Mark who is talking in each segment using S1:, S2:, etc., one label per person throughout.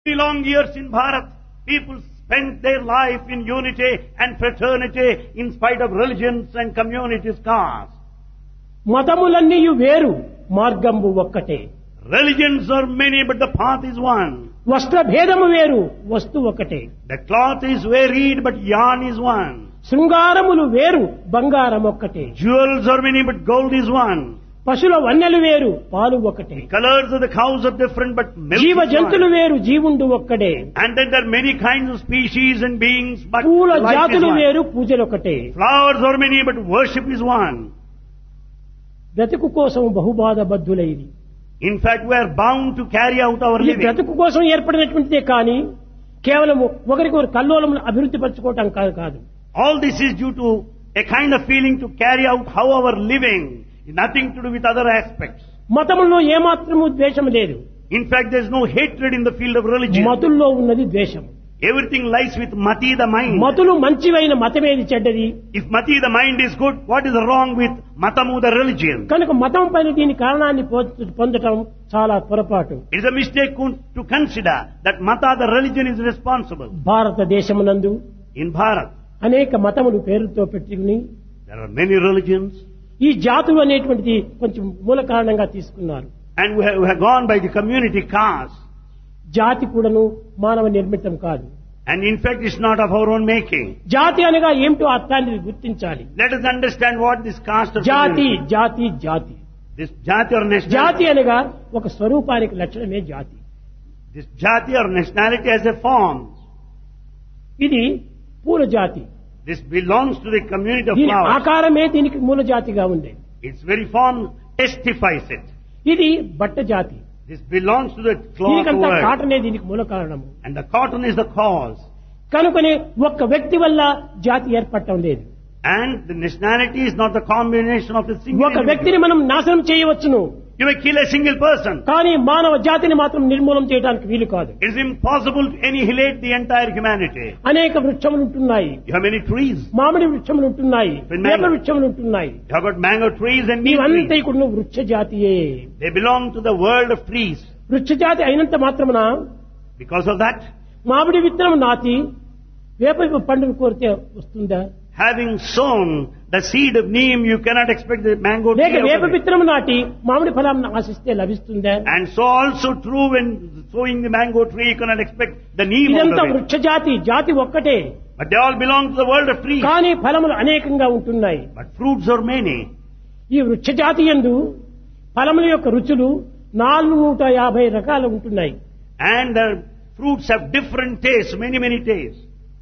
S1: Long years in Bharat, people spent their life in unity and fraternity in spite of religions and communities, castes.
S2: మతములన్నీ వేరు, మార్గంబు ఒక్కటే.
S1: Religions are many, but the path is one.
S2: వస్త్ర భేదము వేరు, వస్తు ఒకటే.
S1: The cloth is varied, but yarn is one.
S2: శృంగారములు వేరు, బంగారం ఒక్కటే.
S1: Jewels are many, but gold is one.
S2: పశుల వన్నెలు వేరు, పాలు ఒకటే.
S1: Colors of the cows are different, but milk
S2: జీవ
S1: is
S2: జంతులు
S1: one.
S2: వేరు, జీవుండు ఒక్కడే.
S1: And then there are many kinds of species and beings, but
S2: పూల
S1: life is
S2: జాతులు
S1: one.
S2: వేరు, పూజలు ఒకటే.
S1: Flowers are many, but worship is one.
S2: బ్రతుకు కోసం బహుబాధ బద్ధులైది.
S1: In fact, we are bound to carry out our
S2: ఈ
S1: living.
S2: బ్రతుకు కోసం ఏర్పడినటువంటిదే కానీ కేవలం ఒకరికొకరు కల్లోలమును అభివృద్ధి పరచుకోవటం కాదు.
S1: All this is due to a kind of feeling to carry out how our living, nothing to do with other aspects.
S2: మతములో ఏమాత్రము ద్వేషం లేదు.
S1: In fact, there is no hatred in the field of religion.
S2: మతుల్లో ఉన్నది ద్వేషం.
S1: Everything lies with mati, the mind.
S2: మతులు మంచివైన మతమేది చెడ్డది.
S1: If mati, the mind is good, what is wrong with matamu, the religion?
S2: కనుక మతం పైన దీని కారణాన్ని పొందటం చాలా పొరపాటు.
S1: It is a mistake to consider that mata, the religion, is responsible.
S2: భారతదేశమునందు
S1: In Bharat,
S2: అనేక మతములు పేరుతో పెట్టుకుని
S1: there are many religions,
S2: ఈ జాతులు అనేటువంటిది కొంచెం మూల కారణంగా తీసుకున్నారు.
S1: and we have gone by the community caste.
S2: జాతి కూడాను మానవ నిర్మితం కాదు.
S1: And in fact, it's not of our own making.
S2: జాతి అనగా ఏమిటో అర్థాన్ని గుర్తించాలి.
S1: Let us understand what this caste of
S2: జాతి
S1: community-
S2: జాతి జాతి
S1: this jati or
S2: జాతి
S1: nationality.
S2: అనగా ఒక స్వరూపానికి లక్షణమే జాతి.
S1: This jati or nationality as a form.
S2: ఇది పూల జాతి.
S1: This belongs to the community of
S2: దీని
S1: flowers.
S2: ఆకారమే దీనికి మూల జాతిగా ఉంది.
S1: Its very form testifies it.
S2: ఇది బట్ట జాతి.
S1: This belongs to the cloth
S2: దీనికంతా
S1: word.
S2: కాటనే దీనికి మూల కారణము.
S1: And the cotton is the cause.
S2: కనుకనే ఒక్క వ్యక్తి వల్ల జాతి ఏర్పడటం లేదు.
S1: And the nationality is not the combination of a single
S2: ఒక వ్యక్తిని
S1: individual.
S2: మనం నాశనం చేయవచ్చును,
S1: You may kill a single person.
S2: కానీ మానవ జాతిని మాత్రం నిర్మూలన చేయడానికి వీలు కాదు.
S1: It is impossible to annihilate the entire humanity.
S2: అనేక వృక్షములు ఉంటున్నాయి,
S1: You have many trees.
S2: మామిడి వృక్షములు ఉంటున్నాయి,
S1: Mango.
S2: వేప వృక్షములు ఉంటున్నాయి.
S1: You have got mango trees and neem
S2: ఇవంతా
S1: trees.
S2: కూడా వృక్ష జాతియే.
S1: They belong to the world of trees.
S2: వృక్ష జాతి అయినంత మాత్రమున
S1: Because of that,
S2: మామిడి విత్తనం నాటి వేప పండును కోరితే వస్తుందా?
S1: having sown the seed of neem, you cannot expect the mango
S2: లేక
S1: tree.
S2: వేప
S1: out of it.
S2: విత్తనం నాటి మామిడి ఫలాన్ని ఆశిస్తే లభిస్తుందా?
S1: And so also true when sowing the mango tree, you cannot expect the neem out
S2: ఇదంతా
S1: of it.
S2: వృక్ష జాతి, జాతి ఒక్కటే,
S1: But they all belong to the world of trees.
S2: కానీ ఫలములు అనేకంగా ఉంటున్నాయి.
S1: But fruits are many.
S2: ఈ వృక్ష జాతి యందు ఫలముల యొక్క రుచులు 450 రకాలు ఉంటున్నాయి.
S1: And the fruits have different tastes, many tastes.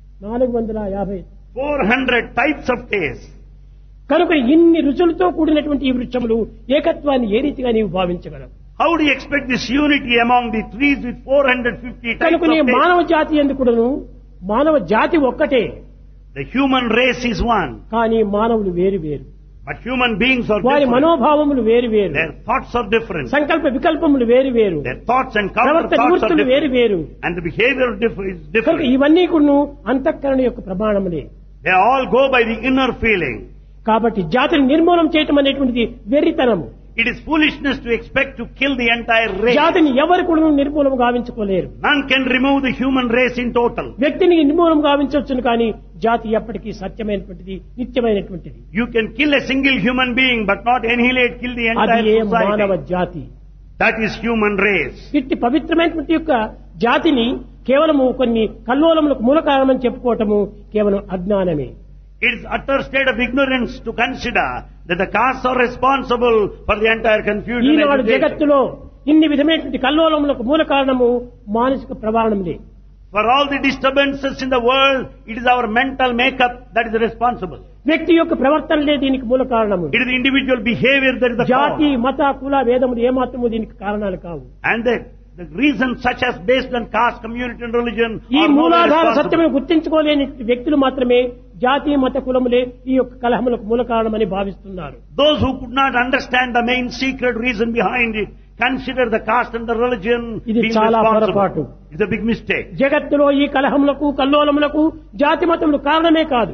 S2: 450.
S1: 400 types of tastes.
S2: కనుక ఇన్ని రుచులతో కూడినటువంటి ఈ వృక్షములు ఏకత్వాన్ని ఏ రీతిగా నీవు భావించగలవు?
S1: How do you expect this unity among the trees with 450 types
S2: కనుక
S1: of
S2: నీ
S1: tastes?
S2: మానవ జాతి ఎందుకును మానవ జాతి ఒక్కటే,
S1: The human race is one.
S2: కానీ మానవులు వేరు వేరు,
S1: But human beings are
S2: వారి
S1: different.
S2: మనోభావములు వేరు వేరు,
S1: Their thoughts are different.
S2: సంకల్ప వికల్పములు వేరు వేరు,
S1: Their thoughts and
S2: ప్రవర్తన
S1: counter thoughts are
S2: నివృత్తులు వేరు
S1: different.
S2: వేరు.
S1: And the behavior is
S2: కనుక
S1: different.
S2: ఇవన్నీ కూడా అంతఃకరణ యొక్క ప్రమాణములే.
S1: They all go by the inner feeling.
S2: కాబట్టి జాతిని నిర్మూలన చేయటం అనేటువంటిది వెర్రితనము.
S1: It is foolishness to expect to kill the entire race.
S2: జాతిని ఎవరు కూడా నిర్మూలం గావించుకోలేరు.
S1: None can remove the human race in total.
S2: వ్యక్తిని నిర్మూలం గావించవచ్చును, కానీ జాతి ఎప్పటికీ సత్యమైనటువంటిది, నిత్యమైనటువంటిది.
S1: You can kill a single human being, but not annihilate, kill the
S2: అది
S1: entire
S2: ఏ మానవ
S1: society.
S2: జాతి.
S1: That is human race.
S2: ఇట్టి పవిత్రమైనటువంటి యొక్క జాతిని కేవలము కొన్ని కల్లోలములకు మూల కారణమని చెప్పుకోవటము కేవలం అజ్ఞానమే.
S1: It is utter state of ignorance to consider that the castes are responsible for the entire confusion. and
S2: Eenadu
S1: agitation.
S2: జగత్తులో ఇన్ని విధమైనటువంటి కల్లోలములకు మూల కారణము మానసిక ప్రవాహంలే.
S1: For all the disturbances in the world, it is our mental makeup that is responsible.
S2: వ్యక్తి యొక్క ప్రవర్తనలే దీనికి మూల కారణము.
S1: It is the individual behavior that is the
S2: జాతి,
S1: cause.
S2: మత, కుల, వేదములు ఏమాత్రము దీనికి కారణాలు కావు.
S1: And the reasons such as based on caste, community and religion
S2: ఈ
S1: are more
S2: మూలాధార
S1: responsible.
S2: సత్యమును గుర్తించుకోలేని వ్యక్తులు మాత్రమే జాతి, మత, కులములే ఈ యొక్క కలహములకు మూల కారణమని భావిస్తున్నారు.
S1: Those who could not understand the main secret reason behind it consider the caste and the religion
S2: ఇది
S1: being
S2: చాలా పొరపాటు.
S1: responsible. It's a big mistake.
S2: జగత్తులో ఈ కలహములకు, కల్లోలములకు జాతి, మతములు కారణమే కాదు.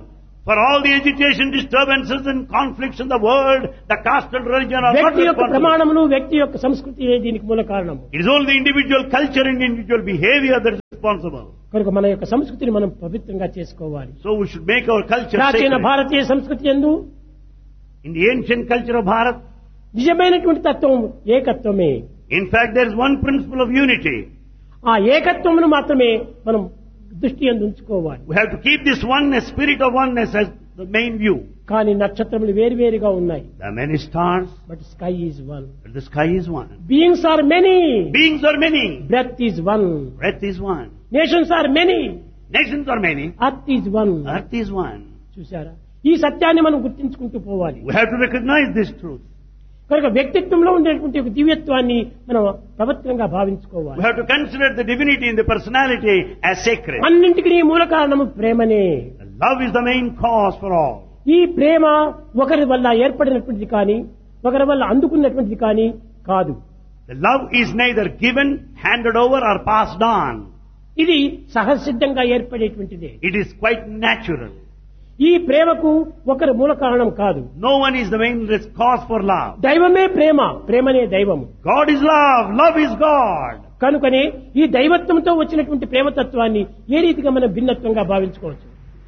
S1: For all the agitation, disturbances and conflicts in the world, the caste and religion are not
S2: వ్యక్తి యొక్క
S1: responsible.
S2: ప్రమాణములు, వ్యక్తి యొక్క సంస్కృతి దీనికి మూల కారణము.
S1: It is only individual culture and individual behavior that is responsible.
S2: కనుక మన యొక్క సంస్కృతిని మనం పవిత్రంగా చేసుకోవాలి.
S1: So we should make our culture
S2: ప్రాచీన
S1: sacred.
S2: భారతీయ సంస్కృతి యందు
S1: In the ancient culture of Bharat,
S2: నిజమైనటువంటి తత్వం ఏకత్వమే.
S1: in fact, there is one principle of unity.
S2: ఆ ఏకత్వమును మాత్రమే మనం దృష్టి యందు ఉంచుకోవాలి.
S1: We have to keep this oneness, spirit of oneness as the main view.
S2: కానీ నక్షత్రములు వేరువేరుగా ఉన్నాయి.
S1: There are many stars,
S2: but sky is one.
S1: but the sky is one.
S2: Beings are many.
S1: Beings are many.
S2: Breath is one.
S1: Breath is one.
S2: Nations are many.
S1: Nations are many.
S2: Earth is one.
S1: Earth is one.
S2: చూసారా, ఈ సత్యాన్ని మనం గుర్తించుకుంటూ పోవాలి.
S1: We have to recognize this truth.
S2: కనుక వ్యక్తిత్వంలో ఉండేటువంటి ఒక దివ్యత్వాన్ని మనం పవిత్రంగా భావించుకోవాలి.
S1: We have to consider the divinity in the personality as sacred.
S2: అన్నింటికి మూల కారణము ప్రేమనే.
S1: Love is the main cause for all.
S2: ఈ ప్రేమ ఒకరి వల్ల ఏర్పడినటువంటిది కానీ ఒకరి వల్ల అందుకున్నటువంటిది కానీ కాదు.
S1: The love is neither given, handed over or passed on.
S2: ఇది సహజసిద్ధంగా ఏర్పడేటువంటిదే.
S1: It is quite natural.
S2: ఈ ప్రేమకు ఒకరి మూల కారణం కాదు.
S1: No one is the main cause for love.
S2: దైవమే ప్రేమ, ప్రేమనే దైవము.
S1: God is love, love is God.
S2: కనుకనే ఈ దైవత్వంతో వచ్చినటువంటి ప్రేమతత్వాన్ని ఏ రీతిగా మనం భిన్నత్వంగా భావించుకోవచ్చు?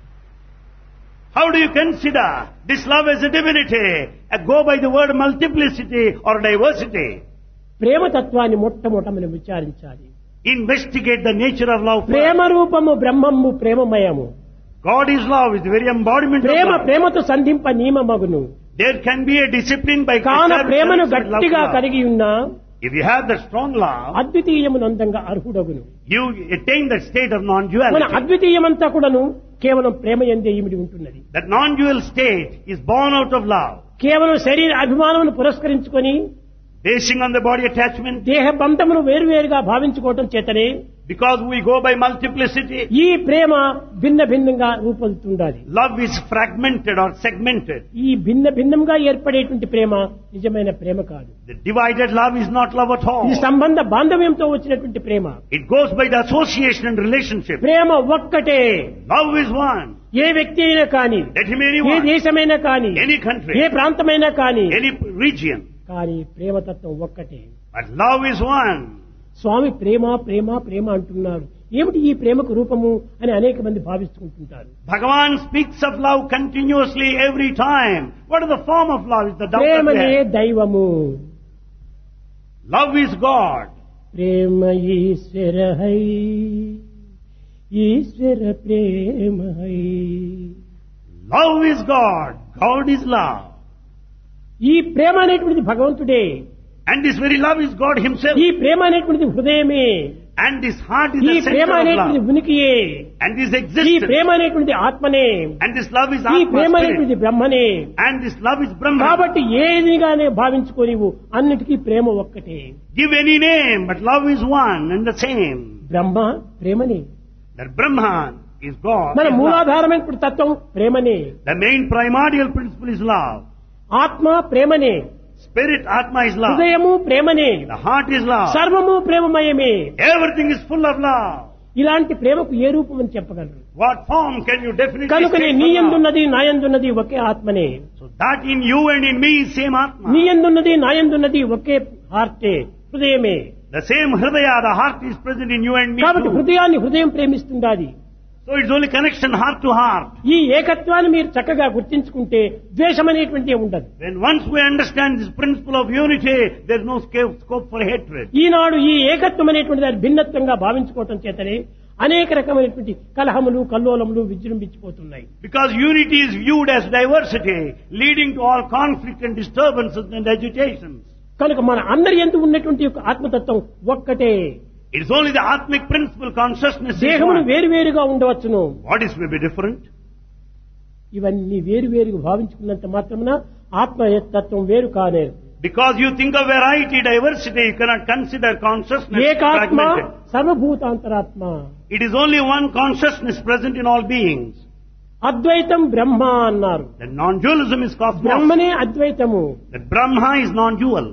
S1: How do you consider this love as a divinity? Go by the word multiplicity or diversity.
S2: ప్రేమతత్వాన్ని మొట్టమొదట మనం విచారించాలి.
S1: Investigate the nature of love first.
S2: ప్రేమ రూపము బ్రహ్మము ప్రేమమయము.
S1: God is love, is the very embodiment of
S2: Prema
S1: love.
S2: ప్రేమతో సంధింప నియమమగును.
S1: There can be a discipline by
S2: కాన ప్రేమను
S1: establishing love
S2: గట్టిగా
S1: to love.
S2: కలిగి ఉన్నా
S1: If you have that strong love,
S2: అద్వితీయమునందంగా అర్హుడగును.
S1: you attain that state of
S2: మన
S1: non-duality.
S2: అద్వితీయమంతా కూడాను కేవలం ప్రేమ యందే ఇమిడి ఉంటున్నది.
S1: That non-dual state is born out of love.
S2: కేవలం శరీర అభిమానమును పురస్కరించుకొని
S1: Basing on the body attachment,
S2: దేహ బంధమును వేరువేరుగా భావించుకోవటం చేతనే
S1: because we go by multiplicity,
S2: ఈ ప్రేమ భిన్న భిన్నంగా రూపొందుతుండాలి.
S1: love is fragmented or segmented.
S2: ఈ భిన్న భిన్నంగా ఏర్పడేటువంటి ప్రేమ నిజమైన ప్రేమ కాదు.
S1: The divided love is not love at all.
S2: ఇది సంబంధ బాంధవ్యంతో వచ్చినటువంటి ప్రేమ.
S1: It goes by the association and relationship.
S2: ప్రేమ ఒక్కటే.
S1: Love is one.
S2: ఏ వ్యక్తి అయినా కానీ,
S1: Let him be
S2: A
S1: anyone,
S2: దేశమైనా కానీ,
S1: any country,
S2: ఏ ప్రాంతమైనా కానీ,
S1: any region.
S2: కానీ ప్రేమతత్వం ఒక్కటే.
S1: But love is one.
S2: స్వామి ప్రేమ ప్రేమ ప్రేమ అంటున్నారు. ఏమిటి ఈ ప్రేమకు రూపము అని అనేక మంది భావిస్తుంటారు.
S1: Bhagavan speaks of love continuously every time. What is the form of love? Is the doubt that we
S2: ప్రేమనే
S1: have.
S2: దైవము.
S1: Love is God.
S2: Prema Eshwara high, Eshwara Prema high.
S1: Love is God. God is love.
S2: ఈ ప్రేమ అనేటువంటిది భగవంతుడే.
S1: And this very love is God himself.
S2: ఈ ప్రేమ అనేటువంటిది హృదయమే.
S1: And this heart is
S2: ఈ
S1: the
S2: Prema
S1: center of
S2: అనేటువంటిది
S1: love.
S2: ఉనికియే.
S1: And this
S2: ఈ
S1: existence.
S2: ప్రేమ అనేటువంటిది ఆత్మనే.
S1: And this love is
S2: ఈ
S1: Atma
S2: ప్రేమ
S1: spirit.
S2: అనేటువంటిది బ్రహ్మనే.
S1: And this love is Brahma.
S2: కాబట్టి ఏదిగానే భావించుకోనివు, అన్నిటికీ ప్రేమ ఒక్కటే.
S1: Give any name, but love is one and the same.
S2: బ్రహ్మ ప్రేమనే.
S1: That Brahman is God.
S2: మన
S1: is love.
S2: మూలాధారమైన తత్వం ప్రేమనే.
S1: The main primordial principle is love.
S2: ఆత్మ ప్రేమనే.
S1: Spirit, Atma is love.
S2: హృదయము ప్రేమనే.
S1: The heart is love.
S2: సర్వము ప్రేమమయమే.
S1: Everything is full of love.
S2: ఇలాంటి ప్రేమకు ఏ రూపం అని చెప్పగలరు?
S1: What form can you definitely
S2: కనుకనే
S1: state
S2: నీ
S1: for love?
S2: యందున్నది నా యందున్నది ఒకే ఆత్మనే.
S1: So that in you and in me is same Atma.
S2: నీ యందున్నది నా యందున్నది ఒకే హార్టే, హృదయమే.
S1: The same Hridaya, the heart is present in you and me
S2: కాబట్టి
S1: too.
S2: హృదయాన్ని హృదయం ప్రేమిస్తుండాలి.
S1: So it's only connection heart to heart.
S2: ఈ ఏకత్వాన్ని మీరు చక్కగా గుర్తించుకుంటే ద్వేషం అనేటువంటిది ఉండదు.
S1: When once we understand this principle of unity, there's no scope for hatred.
S2: ఈనాడు ఈ ఏకత్వం అనేటువంటి దాన్ని భిన్నత్వంగా భావించుకోవటం చేతనే అనేక రకమైనటువంటి కలహములు కల్లోలములు విజృంభించిపోతున్నాయి.
S1: Because unity is viewed as diversity, leading to all conflict and disturbances and agitations.
S2: కనుక మన అందరి యందు ఉన్నటువంటి యొక్క ఆత్మతత్వం ఒక్కటే.
S1: It is only the Atmic principle, consciousness is
S2: దేహమును
S1: one.
S2: వేరువేరుగా ఉండవచ్చును.
S1: Bodies may be different.
S2: ఇవన్నీ వేరువేరుగా భావించుకున్నంత మాత్రమున ఆత్మతత్వం వేరు కాలేదు.
S1: Because you think of variety, diversity, you cannot consider consciousness
S2: ఏకాత్మ
S1: fragmented.
S2: సర్వభూతాంతరాత్మ.
S1: It is only one consciousness present in all beings.
S2: అద్వైతం బ్రహ్మ అన్నారు.
S1: That non-dualism is cosmos.
S2: బ్రహ్మనే అద్వైతము.
S1: That Brahma is non-dual.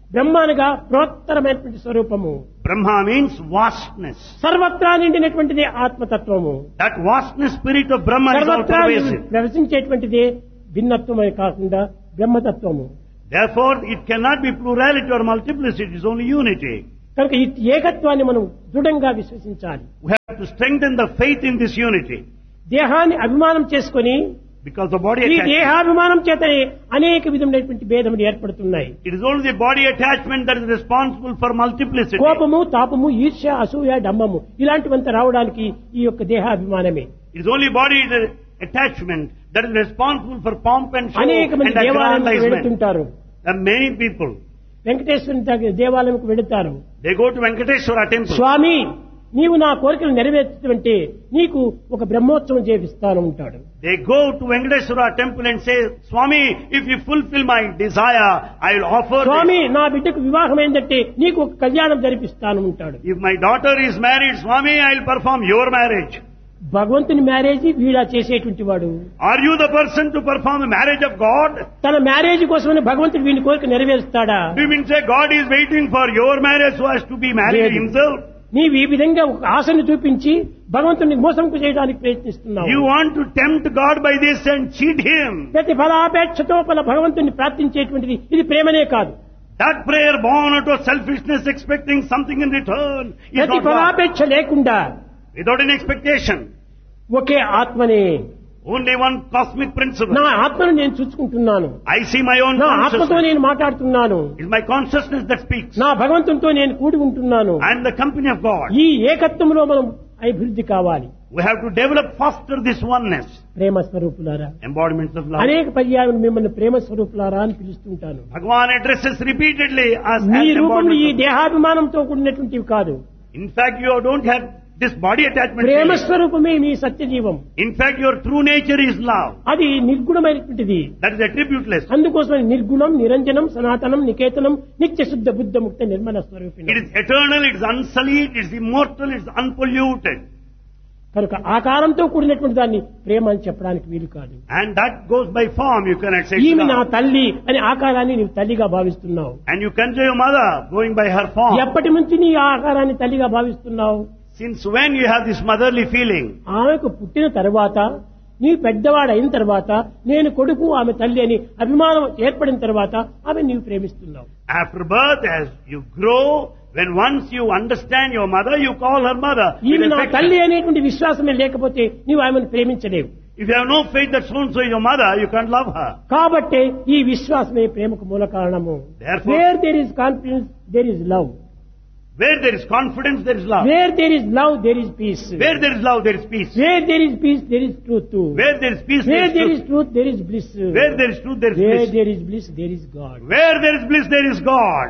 S2: బ్రహ్మానగా బృహత్తరమైనటువంటి స్వరూపము.
S1: Brahma means vastness.
S2: సర్వత్రా నిండినటువంటిదే ఆత్మతత్వము.
S1: That vastness spirit of Brahma is all
S2: సర్వత్రా
S1: pervasive.
S2: ప్రవచించేటువంటిదే భిన్నత్వమే కాకుండా బ్రహ్మతత్వము.
S1: Therefore, it cannot be plurality or multiplicity, it is only unity.
S2: కనుక ఈ ఏకత్వాన్ని మనం దృఢంగా విశ్వసించాలి.
S1: We have to strengthen the faith in this unity.
S2: దేహాన్ని అభిమానం చేసుకొని
S1: Because the body
S2: ఈ
S1: attachment,
S2: దేహాభిమానం చేతనే అనేక విధములైనటువంటి భేదములు ఏర్పడుతున్నాయి.
S1: it is only the body attachment that is responsible for multiplicity.
S2: కోపము, తాపము, ఈర్ష్య, అసూయ, డంబము ఇలాంటివంతా రావడానికి ఈ యొక్క దేహాభిమానమే.
S1: It is only body attachment that is responsible for pomp and show
S2: అనేక
S1: and
S2: మంది దేవాలయానికి
S1: aggrandizement.
S2: వెళుతుంటారు.
S1: There are many people.
S2: వెంకటేశ్వరుని దేవాలయంకు వెళుతారు.
S1: They go to Venkateshwara temple.
S2: స్వామి, నీవు నా కోరికలు నెరవేర్చుతుంటే నీకు ఒక బ్రహ్మోత్సవం చేపిస్తాను ఉంటాడు.
S1: They go to Venkateshwara temple and say, Swami, if you fulfill my desire, I will offer
S2: Swamy,
S1: this.
S2: నా బిడ్డకు వివాహం ఏంటంటే నీకు ఒక కళ్యాణం జరిపిస్తాను ఉంటాడు.
S1: If my daughter is married, Swami, I will perform your marriage.
S2: భగవంతుని మ్యారేజీ వీడా చేసేటువంటి వాడు.
S1: Are you the person to perform the marriage of God?
S2: తన మ్యారేజ్ కోసమని భగవంతుడు వీని కోరిక నెరవేరుస్తాడా?
S1: Do you mean say God is waiting for your marriage so as to be married
S2: లేదు.
S1: himself?
S2: నీవు ఈ విధంగా ఒక ఆశను చూపించి భగవంతుని మోసం చేయడానికి ప్రయత్నిస్తున్నావు.
S1: You want to tempt God by this and cheat him.
S2: ప్రతి ఫలాపేక్షతో భగవంతుని ప్రార్థించేటువంటిది ఇది ప్రేమనే కాదు.
S1: That prayer born out of selfishness expecting something in return is
S2: ప్రతి
S1: not God.
S2: ఫలాపేక్ష లేకుండా
S1: Without any expectation.
S2: ఒకే ఆత్మనే.
S1: Only one cosmic principle.
S2: నా ఆత్మను నేను చూసుకుంటున్నాను.
S1: I see my own
S2: నా ఆత్మతో
S1: consciousness.
S2: నేను మాట్లాడుతున్నాను.
S1: It's my consciousness that speaks.
S2: నా భగవంతునితో నేను కూడి ఉంటున్నాను.
S1: I am the company of God.
S2: ఈ ఏకత్వంలో మనం అభివృద్ధి కావాలి.
S1: We have to develop faster this oneness.
S2: ప్రేమ స్వరూపులారా,
S1: Embodiments of love.
S2: అనేక పర్యాయం మిమ్మల్ని ప్రేమ స్వరూపులారా అని పిలుస్తుంటాను.
S1: Bhagavan addresses repeatedly as
S2: మీ రూపంలో ఈ
S1: embodiments of love.
S2: దేహాభిమానంతో కూడినటువంటివి కాదు.
S1: In fact, you don't have this body attachment.
S2: Prema
S1: feeling.
S2: స్వరూపమే నీ సత్యజీవం.
S1: In fact, your true nature is love.
S2: అది నిర్గుణమైనటువంటిది.
S1: That is attributeless.
S2: అందుకోసమే నిర్గుణం, నిరంజనం, సనాతనం, నికేతనం, నిత్య శుద్ధ బుద్ధ ముక్త నిర్మల స్వరూపిణి.
S1: It is eternal, it is unsullied, it is immortal, it is unpolluted.
S2: కనుక ఆకారంతో కూడినటువంటి దాన్ని ప్రేమ అని చెప్పడానికి వీలు కాదు.
S1: And that goes by form, you cannot say
S2: ఈమె
S1: it's
S2: నా
S1: love.
S2: తల్లి అని ఆకారాన్ని నీవు తల్లిగా భావిస్తున్నావు.
S1: And you consider your mother going by her form.
S2: ఎప్పటి నుంచి నీ ఆకారాన్ని తల్లిగా భావిస్తున్నావు?
S1: Since when you have this motherly feeling?
S2: ఆమెకు పుట్టిన తర్వాత, నీ పెద్దవాడు అయిన తర్వాత, నేను కొడుకు ఆమె తల్లి అని అభిమానం ఏర్పడిన తర్వాత ఆమె నీవు ప్రేమిస్తున్నావు.
S1: After birth, as you grow, when once you understand your mother, you call her mother. with
S2: ఈమె నా
S1: affection.
S2: తల్లి అనేటువంటి విశ్వాసమే లేకపోతే నీవు ఆమెను ప్రేమించలేవు.
S1: If you have no faith that so-and-so is your mother, you can't love her.
S2: కాబట్టి ఈ విశ్వాసమే ప్రేమకు మూల కారణము.
S1: Therefore-
S2: wear there is confidence there is love.
S1: Where there is confidence, there is love.
S2: Wear there is love there is piece.
S1: Where there is love, there is peace.
S2: Wear there is piece there is truth.
S1: Where there is peace,
S2: wear
S1: there
S2: there
S1: is
S2: is
S1: truth.
S2: Truth there is bliss.
S1: Where there is truth, there is
S2: wear
S1: bliss.
S2: There is bliss there is God.
S1: Where there is bliss, there is God.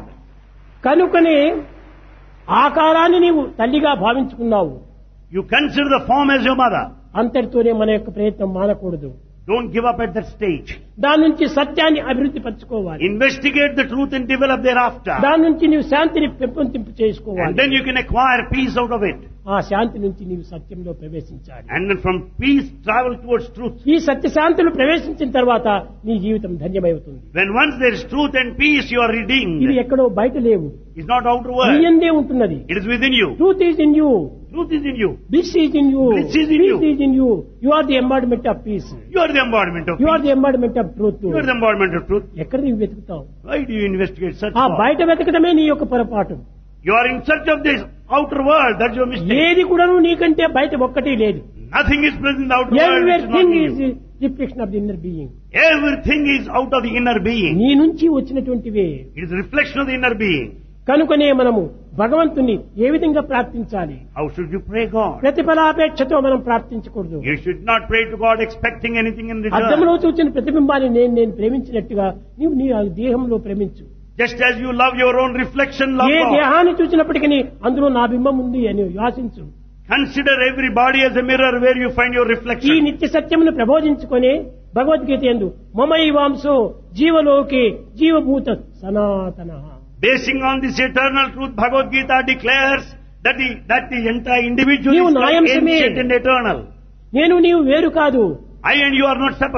S2: కనుకనే ఆకారాన్ని నీవు తల్లిగా భావించుకున్నావు.
S1: You consider the form as your mother.
S2: అంతటితోనే మన యొక్క ప్రయత్నం మానకూడదు.
S1: Don't give up at that stage.
S2: దాని నుంచి సత్యాన్ని అభివృద్ధి పరచుకోవాలి.
S1: Investigate the truth and develop thereafter.
S2: దాని నుంచి నీవు శాంతిని పెంపొందింపు చేసుకోవాలి.
S1: And then you can acquire peace out of it.
S2: ఆ శాంతి నుంచి నీవు సత్యంలో ప్రవేశించాలి.
S1: And then from peace, travel towards truth.
S2: ఈ సత్య శాంతులు ప్రవేశించిన తర్వాత నీ జీవితం ధన్యమవుతుంది.
S1: When once there is truth and peace, you are
S2: ఇవి
S1: redeemed.
S2: ఎక్కడో బయట లేవు,
S1: It's not outer
S2: నీ
S1: world.
S2: యందే ఉంటున్నది.
S1: It is within you.
S2: Truth is in you,
S1: Truth is in you.
S2: Bliss is in you,
S1: Bliss is in you.
S2: Piece is in you. You are the embodiment of piece.
S1: You are the embodiment of
S2: you are
S1: peace.
S2: The embodiment of truth.
S1: You are the embodiment of truth.
S2: ఎక్కడ నీవు వెతుకుతావు?
S1: Why do you investigate such
S2: ఆ
S1: for?
S2: బయట వెతకడమే నీ యొక్క పొరపాటు.
S1: You are in search of this outer world. That's your mistake.
S2: ఏది కూడాను నీకంటే బయట ఒక్కటి లేదు.
S1: Nothing is present in the outer world. which is not
S2: everything
S1: in
S2: is
S1: you.
S2: Reflection of the inner being.
S1: Everything is out of the inner being.
S2: నీ నుంచి వచ్చినటువంటివే.
S1: It is a reflection of the inner being.
S2: కనుకనే మనము భగవంతుని ఏ విధంగా ప్రార్థించాలి?
S1: How should you pray God?
S2: ప్రతిఫలాపేక్షతో మనం ప్రార్థించకూడదు.
S1: You should not pray to God expecting anything in
S2: అద్దంలో
S1: return.
S2: చూచిన ప్రతిబింబాన్ని నేను ప్రేమించినట్టుగా నీవు నీ దేహంలో ప్రేమించు.
S1: Just as you love your own reflection, love
S2: A
S1: God.
S2: దేహాన్ని చూసినప్పటికీ అందులో నా బింబం ఉంది అని ఆశించు.
S1: Consider every body as a mirror where you find your
S2: ఈ
S1: reflection.
S2: నిత్య సత్యమును ప్రబోధించుకొని భగవద్గీత యందు మమైవాంసో జీవలోకే జీవభూత సనాతన.
S1: Basing on this eternal truth, Bhagavad Gita declares that the entire individual
S2: నీవు
S1: is like
S2: నాయంశమే.
S1: ancient and eternal.
S2: నేను నీవు వేరు కాదు.
S1: I and you are not separate.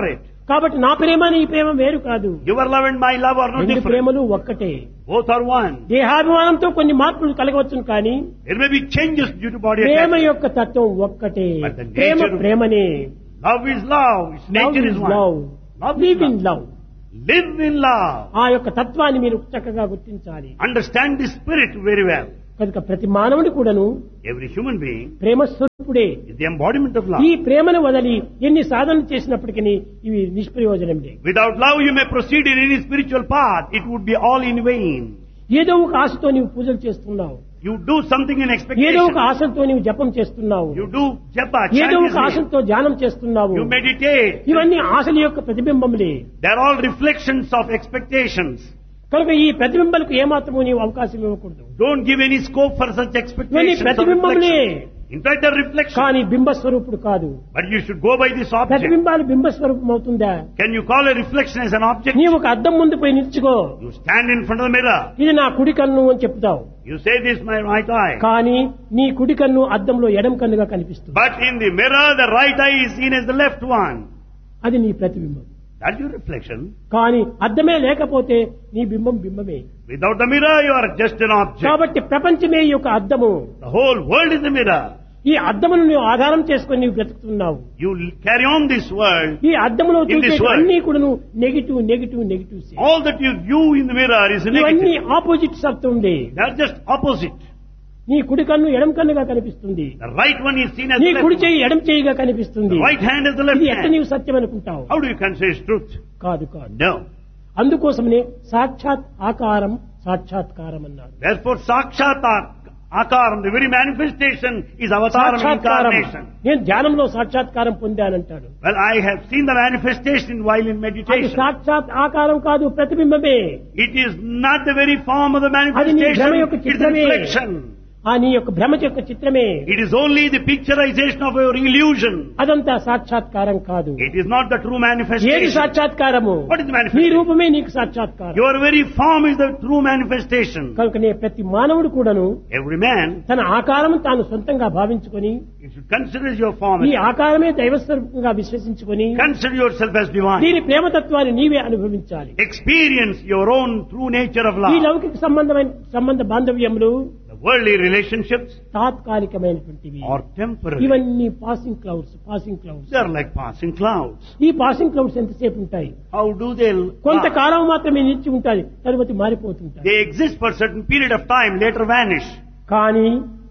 S2: కాబట్టి నా ప్రేమ నీ ప్రేమ వేరు కాదు.
S1: Your love and my love are not
S2: రెండు
S1: different.
S2: ప్రేమలు ఒక్కటే.
S1: Both are one.
S2: దేహాభిమానంతో కొన్ని మార్పులు కలగవచ్చును కానీ
S1: There may be changes due to body
S2: Prema
S1: attachment.
S2: యొక్క తత్వం ఒక్కటే.
S1: But the
S2: ప్రేమ
S1: nature-
S2: ప్రేమనే.
S1: Love is love. Its nature is one.
S2: Love.
S1: Love is
S2: live in
S1: love.
S2: Love.
S1: Live in love.
S2: ఆ యొక్క తత్వాన్ని మీరు చక్కగా గుర్తించాలి.
S1: Understand the spirit very well.
S2: కనుక ప్రతి మానవుడి కూడాను
S1: Every human being
S2: ప్రేమ స్వరూపుడే.
S1: is the embodiment of love.
S2: ఈ ప్రేమను వదలి ఎన్ని సాధనలు చేసినప్పటికీ ఇవి నిష్ప్రయోజనమే.
S1: Without love you may proceed in any spiritual path. It would be all in vain.
S2: ఏదో ఒక ఆశతో నీవు పూజలు చేస్తున్నావు,
S1: You do something in
S2: ఏదో
S1: expectation.
S2: ఒక ఆశతో నీవు జపం చేస్తున్నావు,
S1: You do japa,
S2: ఏదో
S1: chant
S2: ఒక
S1: his name.
S2: ఆశతో ధ్యానం చేస్తున్నావు.
S1: You meditate.
S2: ఇవన్నీ ఆశల యొక్క ప్రతిబింబములే.
S1: They are all reflections of expectations.
S2: కనుక ఈ ప్రతిబింబాలకు ఏమాత్రము నీవు అవకాశం ఇవ్వకూడదు.
S1: Don't give any scope for such
S2: ఇవన్నీ
S1: expectations or
S2: ప్రతిబింబములే.
S1: reflections. In fact, they're reflections.
S2: కానీ బింబస్వరూపుడు కాదు.
S1: But you should go by this object.
S2: ప్రతిబింబాలు బింబస్వరూపం అవుతుందా?
S1: Can you call a reflection as an object?
S2: నీవు ఒక అద్దం ముందు పోయి నిల్చుకో,
S1: You stand in front of the mirror.
S2: ఇది నా కుడి కన్ను అని చెప్తావు.
S1: You say this is my right eye.
S2: కానీ నీ కుడి కన్ను అద్దంలో ఎడం కన్నుగా కనిపిస్తుంది.
S1: But in the mirror, the right eye is seen as the left one.
S2: అది నీ ప్రతిబింబం.
S1: That's your reflection.
S2: కానీ అద్దమే లేకపోతే నీ బింబం బింబమే.
S1: Without the mirror, you are just an object.
S2: కాబట్టి ప్రపంచమే ఈ యొక్క అద్దము.
S1: The whole world is the mirror.
S2: ఈ అద్దమును నువ్వు ఆధారం చేసుకొని నీవు బ్రతుకుతున్నావు.
S1: You carry on this world.
S2: ఈ అద్దములో
S1: In this
S2: చూసే
S1: world.
S2: అన్ని కూడా negative negative negative.
S1: All that you view in the mirror is
S2: ఇవన్నీ
S1: negative.
S2: ఆపోజిట్స్ అవుతుంది.
S1: They are just opposite.
S2: నీ కుడి కన్ను ఎడం కన్నుగా కనిపిస్తుంది,
S1: The right one is seen as
S2: నీ
S1: the
S2: కుడి
S1: left one.
S2: చేయి ఎడం చేయిగా కనిపిస్తుంది.
S1: The right hand is the left
S2: ఇది ఎట్లా
S1: hand.
S2: నీవు సత్యం అనుకుంటావు?
S1: How do you consider it's truth?
S2: కాదు కాదు.
S1: No.
S2: అందుకోసమనే సాక్షాత్ ఆకారం సాక్షాత్కారం అన్నారు.
S1: Therefore, Sakshat Akaram, the very manifestation, is Avataram
S2: సాక్షాత్కారం.
S1: incarnation.
S2: నేను ధ్యానంలో సాక్షాత్కారం పొందానంటాడు.
S1: Well, I have seen the manifestation while in
S2: అది
S1: meditation.
S2: సాక్షాత్ ఆకారం కాదు, ప్రతిబింబమే.
S1: It is not the very form of the
S2: అది నీ
S1: manifestation,
S2: భ్రమ యొక్క
S1: it is the
S2: చిత్రమే.
S1: reflection.
S2: ఆ నీ యొక్క భ్రమ యొక్క చిత్రమే.
S1: It is only the picturization of your illusion.
S2: అదంతా సాక్షాత్కారం కాదు.
S1: It is not the true
S2: ఏది
S1: manifestation.
S2: సాక్షాత్కారము?
S1: What is the
S2: నీ
S1: manifestation?
S2: రూపమే నీకు సాక్షాత్కారం.
S1: Your very form is the true manifestation.
S2: కనుకనే ప్రతి మానవుడు కూడాను
S1: Every man,
S2: తన ఆకారం తాను సొంతంగా భావించుకొని
S1: you should consider your form.
S2: ఈ ఆకారమే దైవస్వరూపంగా విశ్వసించుకొని
S1: Consider yourself as divine.
S2: దీని ప్రేమతత్వాన్ని నీవే అనుభవించాలి.
S1: Experience your own true nature of
S2: ఈ
S1: love.
S2: లౌకిక సంబంధ బాంధవ్యములు
S1: The worldly relationships
S2: తాత్కాలికమైనటువంటివి.
S1: are temporary.
S2: ఇవన్నీ passing clouds.
S1: They are like passing clouds.
S2: ఈ పాసింగ్ క్లౌడ్స్ ఎంతసేపు ఉంటాయి?
S1: How do they last?
S2: కొంతకాలం మాత్రమే నిలిచి ఉంటాయి, తరువాత మారిపోతుంటాయి.
S1: They exist for a certain period of time, later vanish.
S2: కానీ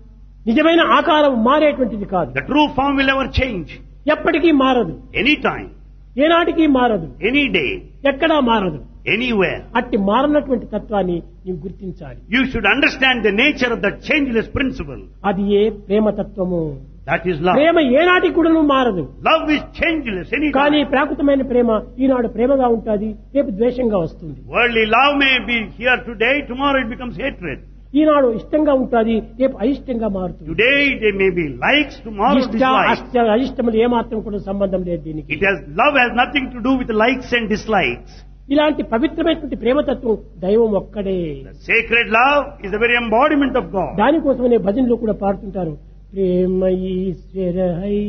S2: నిజమైన ఆకారం మారేటువంటిది కాదు.
S1: The true form will never change.
S2: ఎప్పటికీ మారదు,
S1: Any time,
S2: ఏనాటికి మారదు,
S1: any day,
S2: ఎక్కడా మారదు.
S1: anywhere.
S2: అట్టి మారనటువంటి తత్వాన్ని నీవు గుర్తించాలి.
S1: You should understand the nature of that changeless principle.
S2: అది ఏ ప్రేమతత్వము.
S1: That is love.
S2: ప్రేమ ఏనాటికి కూడా మారదు.
S1: Love is changeless any
S2: కానీ
S1: time.
S2: ప్రాకృతమైన ప్రేమ ఈనాడు ప్రేమగా ఉంటుంది, రేపు ద్వేషంగా వస్తుంది.
S1: Worldly love may be here today, tomorrow it becomes hatred.
S2: ఈనాడు ఇష్టంగా ఉంటుంది, రేపు అయిష్టంగా మారుతుంది.
S1: Today they may be likes, tomorrow
S2: ఇష్ట
S1: dislikes.
S2: అయిష్టములు ఏమాత్రం కూడా సంబంధం లేదు దీనికి.
S1: Love has nothing to do with likes and dislikes.
S2: ఇలాంటి పవిత్రమైనటువంటి ప్రేమతత్వం దైవం ఒక్కడే.
S1: The sacred love is the very embodiment of God.
S2: దానికోసమనే భజనలో కూడా పాడుతుంటారు, ప్రేమ ఈశ్వర high,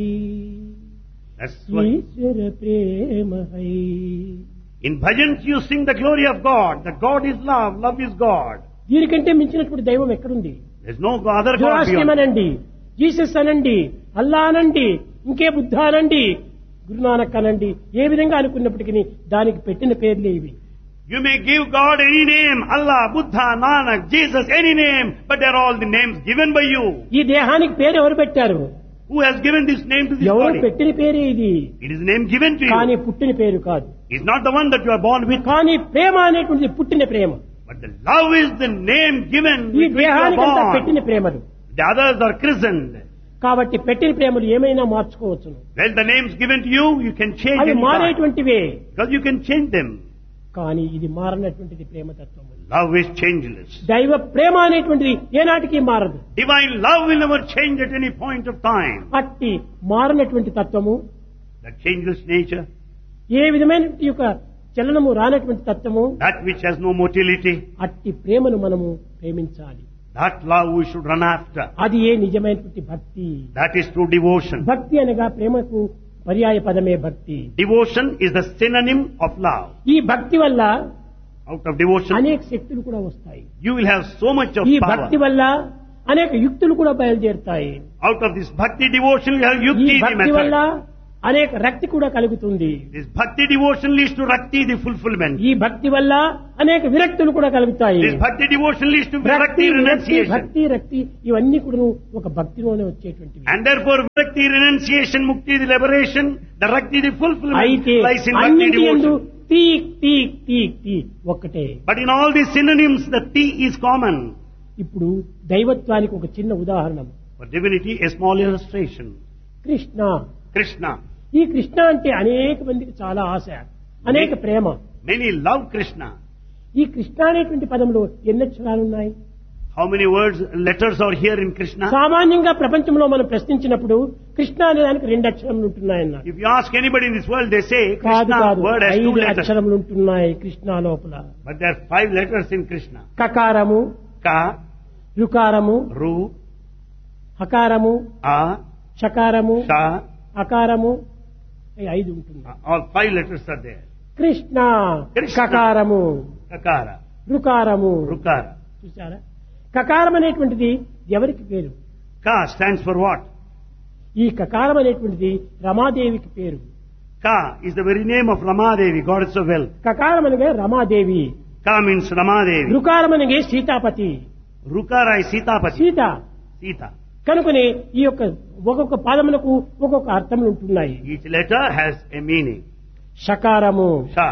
S1: That's why
S2: Eshwara Prema high.
S1: in bhajans you sing the glory of God. That God is love, love is God.
S2: దీనికంటే మించినటువంటి దైవం ఎక్కడుంది?
S1: There's no other God
S2: జోరాస్ట్రియం
S1: beyond.
S2: అనండి, Jesus అనండి, అల్లా అనండి, ఇంకే బుద్ధ అనండి, గురునానక్ అనండి, ఏ విధంగా అనుకున్నప్పటికీ దానికి పెట్టిన పేర్లే ఇవి.
S1: You may give God any name, Allah, Buddha, Nanak, Jesus, any name, but they're all the names given by you.
S2: ఈ దేహానికి పేరు ఎవరు పెట్టారు?
S1: Who has given this name to this
S2: ఎవరు
S1: body?
S2: పెట్టిన పేరే ఇది.
S1: It is a name given to
S2: కానీ
S1: you.
S2: పుట్టిన పేరు కాదు.
S1: It's not the one that you are born with.
S2: కానీ ప్రేమ అనేటువంటిది పుట్టిన ప్రేమ.
S1: But the love is the name given
S2: ఈ
S1: with which you are
S2: దేహానికంతా
S1: born.
S2: పెట్టిన ప్రేమలు.
S1: The others are christened.
S2: కాబట్టి పెట్టిన ప్రేమలు ఏమైనా మార్చుకోవచ్చును.
S1: Well, the names given to you, you can change
S2: అవి
S1: any time.
S2: మారేటువంటివే.
S1: Because you can change them.
S2: కానీ ఇది మారనటువంటిది ప్రేమతత్వము.
S1: Love is changeless.
S2: దైవ ప్రేమ అనేటువంటిది ఏనాటికి మారదు.
S1: Divine love will never change at any point of time.
S2: అట్టి మారనటువంటి తత్వము,
S1: That changeless nature,
S2: ఏ విధమైన యొక్క చలనము రానటువంటి తత్వము,
S1: that which has no motility,
S2: అట్టి ప్రేమను మనము ప్రేమించాలి.
S1: that love we should run after.
S2: అది ఏ నిజమైనటువంటి భక్తి.
S1: That is true devotion.
S2: భక్తి అనగా ప్రేమకు పర్యాయ పదమే భక్తి.
S1: Devotion is the synonym of love.
S2: ఈ భక్తి వల్ల
S1: Out of devotion,
S2: అనేక శక్తులు కూడా వస్తాయి.
S1: you will have so much of
S2: ఈ
S1: power.
S2: భక్తి వల్ల అనేక యుక్తులు కూడా బయలుదేరుతాయి.
S1: Out of this bhakti devotion, you have
S2: ఈ
S1: yukti, the
S2: భక్తి వల్ల
S1: method.
S2: అనేక రక్తి కూడా కలుగుతుంది.
S1: This bhakti devotion leads to rakti, the fulfillment.
S2: ఈ భక్తి వల్ల అనేక విరక్తులు కూడా కలుగుతాయి.
S1: This bhakti devotion leads to
S2: భక్తి
S1: virakti,
S2: విరక్తి,
S1: renunciation.
S2: భక్తి రక్తి ఇవన్నీ కూడా ఒక భక్తిలోనే వచ్చేటువంటివి.
S1: And therefore, virakti, renunciation, mukti, the liberation, the rakti, the fulfillment
S2: అయితే
S1: lies in bhakti
S2: అన్నింటి యందు
S1: devotion.
S2: తీక్ తీక్ తీక్ తీక్ ఒక్కటే.
S1: But in all these synonyms, the T is common.
S2: ఇప్పుడు దైవత్వానికి ఒక చిన్న ఉదాహరణ.
S1: For divinity, a small illustration.
S2: Krishna.
S1: Krishna.
S2: ఈ కృష్ణ అంటే అనేక మందికి చాలా ఆశ, అనేక ప్రేమ.
S1: Many love Krishna.
S2: ఈ కృష్ణ అనేటువంటి పదంలో ఎన్ని అక్షరాలు ఉన్నాయి?
S1: How many words, letters are here in Krishna?
S2: సామాన్యంగా ప్రపంచంలో మనం ప్రశ్నించినప్పుడు కృష్ణ అనే దానికి 2 అక్షరములు ఉంటున్నాయన్నారు.
S1: If you ask anybody in this world, they say
S2: కాదు
S1: Krishna
S2: కాదు,
S1: word has 2
S2: 5
S1: letters.
S2: అక్షరములు ఉంటున్నాయి కృష్ణ లోపల.
S1: But there are 5 letters in Krishna.
S2: కకారము,
S1: Ka,
S2: రుకారము,
S1: Ru,
S2: హకారము,
S1: A,
S2: షకారము,
S1: Sha,
S2: అకారము, ఈ 5 ఉంటుంది.
S1: all 5 letters are there.
S2: Krishna,
S1: Krishna.
S2: కకారము,
S1: Kakara,
S2: రుకారము.
S1: Rukara.
S2: చూసారా? కకారం అనేటువంటిది ఎవరికి పేరు?
S1: Ka stands for what?
S2: ఈ కకారం అనేటువంటిది రమాదేవికి పేరు.
S1: Ka is the very name of Ramadevi, goddess of wealth.
S2: కకారం అనగా రమాదేవి,
S1: Ka means Ramadevi.
S2: రుకారం అనగా Sitapati,
S1: Rukara is Sitapati.
S2: Sita.
S1: Sita.
S2: కనుకనే ఈ యొక్క ఒక్కొక్క పాదములకు ఒక్కొక్క అర్థములు ఉంటున్నాయి.
S1: Each letter has a meaning.
S2: షకారము,
S1: Sha.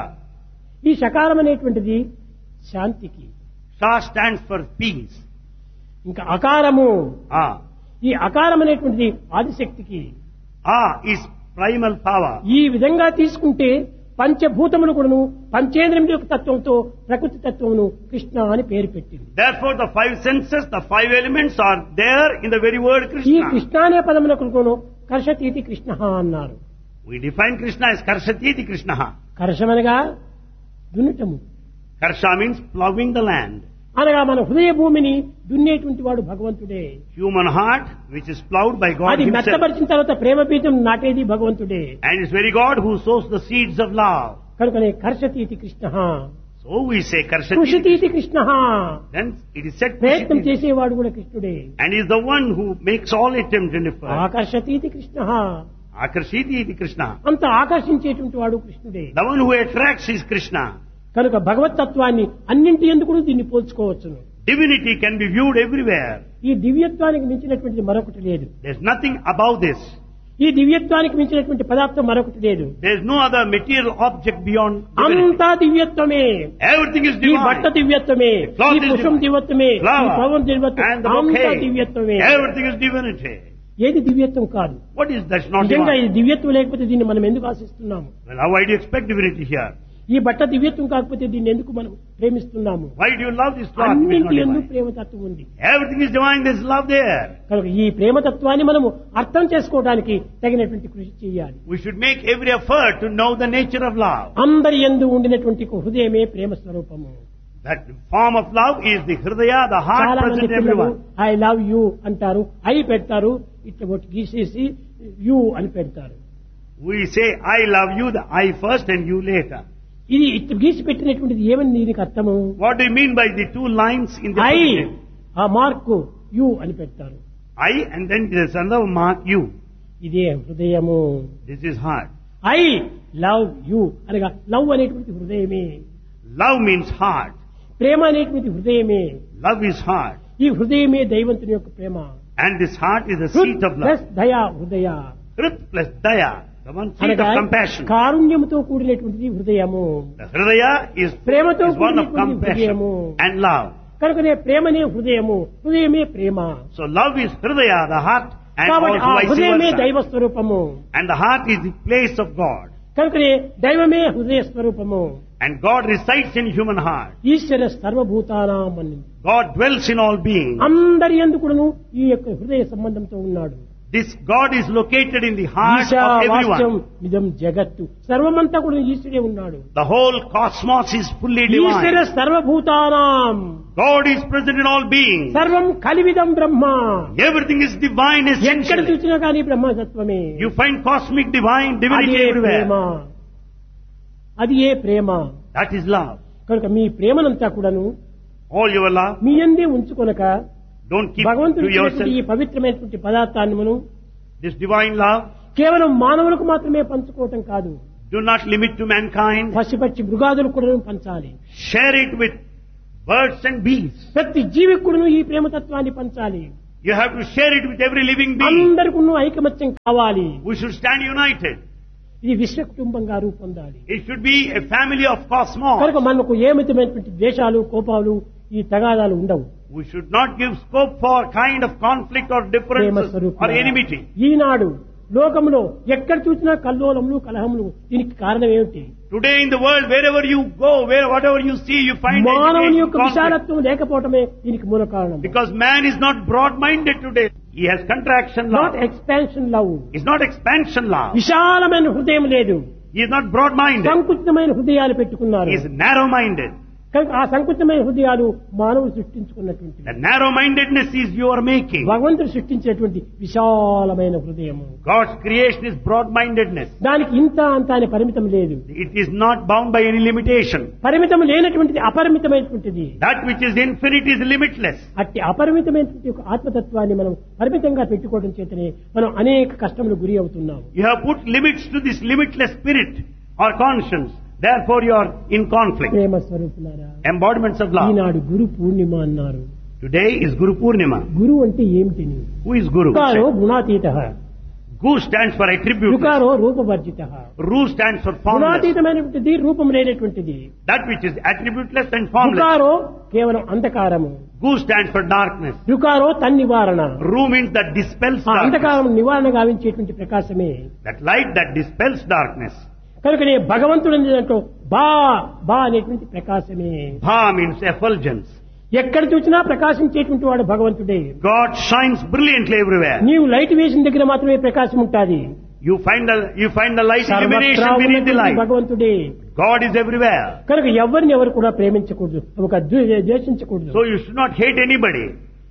S2: ఈ షకారం అనేటువంటిది శాంతికి.
S1: Sha stands for peace.
S2: ఇంకా అకారము,
S1: A.
S2: ఈ అకారం అనేటువంటిది ఆదిశక్తికి.
S1: A is primal power.
S2: ఈ విధంగా తీసుకుంటే పంచభూతములు కూడాను పంచేంద్రియముల యొక్క తత్వంతో ప్రకృతి తత్వమును కృష్ణ అని పేరు పెట్టింది.
S1: Therefore, the 5 senses, the 5 elements are there in the very word
S2: ఈ
S1: Krishna.
S2: కృష్ణ అనే పదమునకు కర్షతీతి కృష్ణ అన్నారు.
S1: We define Krishna as Karshati Krishna.
S2: కర్షమనగా దున్నటము,
S1: Karsha means plowing the land.
S2: అనగా మన హృదయ భూమిని దున్నేటువంటి వాడు భగవంతుడే.
S1: Human heart, which is plowed by God
S2: అది
S1: himself.
S2: మెత్తపరిచిన తర్వాత ప్రేమ బీజం నాటేది భగవంతుడే.
S1: And it's very God who sows the seeds of love.
S2: కనుకనే కర్షతీతి Krishna,
S1: So we say Karshati.
S2: కృషతీతి Krishna.
S1: Then it is said
S2: ప్రయత్నం
S1: Krishna.
S2: చేసేవాడు కూడా కృష్ణుడే.
S1: And is the one who makes all attempts and efforts.
S2: ఆకర్షతీతి Krishna,
S1: Akarshiti Krishna.
S2: అంత ఆకర్షించేటువంటి వాడు కృష్ణుడే.
S1: The one who attracts is Krishna.
S2: కనుక భగవతత్వాన్ని అన్నింటి ఎందుకు దీన్ని పోల్చుకోవచ్చును.
S1: Divinity can be viewed everywhere.
S2: ఈ దివ్యత్వానికి మించినటువంటిది మరొకటి లేదు.
S1: There's nothing above this.
S2: ఈ దివ్యత్వానికి మించినటువంటి పదార్థం మరొకటి లేదు.
S1: There's no other material object beyond divinity.
S2: అంతా దివ్యత్వమే.
S1: Everything is
S2: ఈ బట్ట
S1: divine.
S2: దివ్యత్వమే,
S1: Cloth
S2: ఈ
S1: is
S2: పుష్పం
S1: divine.
S2: దివ్యత్వమే, ఈ
S1: Flower
S2: పవన్ దివ్యత్వం,
S1: and the
S2: అంతా
S1: bouquet.
S2: దివ్యత్వమే.
S1: Everything is divinity.
S2: ఏది దివ్యత్వం కాదు.
S1: What is that's not
S2: నిజంగా
S1: divine?
S2: ఇది దివ్యత్వం లేకపోతే దీన్ని మనం ఎందుకు ఆశిస్తున్నాము?
S1: Well, how do you expect divinity here?
S2: ఈ బట్ట దివ్యత్వం కాకపోతే దీన్ని ఎందుకు మనం ప్రేమిస్తున్నాము?
S1: Why do you love this cloth? It is not
S2: అన్నింటి ఎందుకు
S1: divine.
S2: ప్రేమతత్వం ఉంది.
S1: Everything is divine. There's love there.
S2: కనుక ఈ ప్రేమతత్వాన్ని మనము అర్థం చేసుకోవడానికి తగినటువంటి కృషి చేయాలి.
S1: We should make every effort to know the nature of love.
S2: అందరి యందు ఉండినటువంటి హృదయమే ప్రేమ స్వరూపము.
S1: That form of love is the hridaya, the heart
S2: చాలా మంది
S1: present in
S2: పిల్లలు
S1: everyone.
S2: ఐ లవ్ యూ అంటారు, ఐ పెడతారు, ఇట్లా ఒకటి గీసేసి యూ అని పెడతారు.
S1: We say, I love you, the I first and you later.
S2: ఇది ఇట్లా గీసి పెట్టినటువంటిది ఏమని దీనికి అర్థము?
S1: What do you mean by the 2 lines in the
S2: I
S1: positive?
S2: ఆ మార్కు యూ అని పెడతారు.
S1: I and then there's another mark you.
S2: ఇదే హృదయము.
S1: This is heart.
S2: I love you అనగా లవ్ అనేటువంటి హృదయమే,
S1: Love means heart.
S2: ప్రేమ అనేటువంటి హృదయమే.
S1: Love is heart.
S2: ఈ హృదయమే దైవంతుని యొక్క ప్రేమ.
S1: And this heart is the seat of
S2: plus
S1: love.
S2: దయా హృదయ
S1: Hrit plus daya, the one seat
S2: అనగా
S1: of compassion.
S2: కారుణ్యముతో కూడినటువంటిది హృదయము.
S1: The hridaya is
S2: ప్రేమతో
S1: one of
S2: కూడినటువంటి
S1: compassion
S2: హృదయము.
S1: and love.
S2: కనుకనే ప్రేమనే హృదయము, హృదయమే ప్రేమ.
S1: So love is hridaya, the heart, and
S2: కాబట్టి ఆ
S1: also vice
S2: హృదయమే
S1: versa.
S2: దైవ స్వరూపము.
S1: And the heart is the place of God.
S2: కనుకనే దైవమే హృదయ స్వరూపము.
S1: And God resides in human heart.
S2: ఈశ్వర సర్వభూతానాం అనింది.
S1: God dwells in all beings.
S2: అందరి యందు కూడాను ఈ యొక్క హృదయ సంబంధంతో ఉన్నాడు.
S1: This God is located in the heart of
S2: ఈశావాస్యం
S1: everyone.
S2: ఇదం జగత్తు. సర్వమంతా కూడా ఈశ్వరుడే ఉన్నాడు.
S1: The whole cosmos is fully
S2: Eshwara
S1: divine.
S2: సర్వభూతానాం
S1: God is present in all beings.
S2: సర్వం కలివిదం బ్రహ్మ.
S1: Everything is divine
S2: ఎక్కడ
S1: essentially.
S2: చూసినా కానీ బ్రహ్మతత్వమే.
S1: You find cosmic divine divinity
S2: అదే ప్రేమ.
S1: everywhere.
S2: అది ఏ ప్రేమ.
S1: That is love.
S2: కనుక మీ ప్రేమనంతా కూడాను
S1: All your love,
S2: me యందే ఉంచుకొనక
S1: don't keep
S2: భగవంతుడు
S1: to
S2: ఇచ్చినటువంటి
S1: yourself.
S2: ఈ పవిత్రమైనటువంటి పదార్థాన్ని మనం
S1: This divine love,
S2: కేవలం మానవులకు మాత్రమే పంచుకోవటం కాదు,
S1: do not limit to mankind.
S2: పశుపక్షి మృగాదులకు కూడా పంచాలి.
S1: Share it with birds and beasts.
S2: ప్రతి జీవికి కూడా ఈ ప్రేమతత్వాన్ని పంచాలి.
S1: You have to share it with every living being.
S2: అందరికీ ఐకమత్యం కావాలి.
S1: We should stand united.
S2: ఇది విశ్వ కుటుంబంగా రూపొందాలి.
S1: It should be a family of cosmos.
S2: కనుక మనకు ఏమితమైనటువంటి ద్వేషాలు కోపాలు ఈ తగాదాలు ఉండవు.
S1: We should not give scope for kind of conflict or
S2: Prema
S1: differences or
S2: స్వరూపులారా.
S1: enmity.
S2: ఈనాడు లోకంలో ఎక్కడ చూసినా కల్లోలములు కలహములు. దీనికి కారణం ఏమిటి?
S1: Today in the world, wherever you go, whatever you see, you find
S2: మానవుని
S1: agitation,
S2: యొక్క
S1: conflict.
S2: విశాలత్వం లేకపోవటమే దీనికి మూల కారణం.
S1: Because man is not broad-minded today. He has contraction
S2: not
S1: love.
S2: Expansion love.
S1: It's not expansion love.
S2: విశాలమైన హృదయం లేదు,
S1: He is not broad-minded.
S2: సంకుచితమైన హృదయాలు పెట్టుకున్నారు.
S1: He is narrow-minded.
S2: కనుక ఆ సంకుచితమైన హృదయాలు మానవులు సృష్టించుకున్నటువంటి
S1: The narrow-mindedness is your making.
S2: భగవంతుడు సృష్టించేటువంటి విశాలమైన హృదయము.
S1: God's creation is broad-mindedness.
S2: దానికి ఇంత అంత అనే పరిమితం లేదు.
S1: It is not bound by any limitation.
S2: పరిమితం లేనటువంటిది అపరిమితమైనటువంటిది.
S1: That which is infinite is limitless.
S2: అట్టి అపరిమితమైనటువంటి ఒక ఆత్మతత్వాన్ని మనం పరిమితంగా పెట్టుకోవడం చేతనే మనం అనేక కష్టములు గురి అవుతున్నాము.
S1: You have put limits to this limitless spirit or conscience. Therefore you are in conflict.
S2: ప్రేమ స్వరూపులారా,
S1: Embodiments of love.
S2: ఈనాడు గురు పూర్ణిమ అన్నారు.
S1: Today is Guru Purnima.
S2: గురు అంటే ఏమిటిని?
S1: Who is Guru?
S2: యుకారో గుణాతీత,
S1: Gu stands for attribute.
S2: యుకారో రూపవర్జిత.
S1: Ru stands for formless.
S2: గుణాతీతమైనటువంటిది, రూపం లేనటువంటిది.
S1: That which is attributeless and formless.
S2: యుకారో కేవలం అంధకారము.
S1: Gu stands for darkness.
S2: యుకారో తన్నివారణ.
S1: Ru means that dispels
S2: ఆ
S1: darkness.
S2: అంధకారం నివారణ గావించేటువంటి ప్రకాశమే.
S1: That light that dispels darkness.
S2: కనుకనే భగవంతుడు దాంట్లో బా బా అనేటువంటి ప్రకాశమే.
S1: Bha means effulgence.
S2: ఎక్కడ చూసినా ప్రకాశించేటువంటి వాడు భగవంతుడే.
S1: God shines brilliantly everywhere.
S2: నీవు లైట్ వేసిన దగ్గర మాత్రమే ప్రకాశం ఉంటుంది.
S1: You find the light illumination
S2: సర్వత్రా
S1: beneath the
S2: ఉన్నటువంటి
S1: light.
S2: భగవంతుడే.
S1: God is everywhere.
S2: కనుక ఎవరిని ఎవరు కూడా ప్రేమించకూడదు, ఒక ద్వేషించకూడదు.
S1: So you should not hate anybody.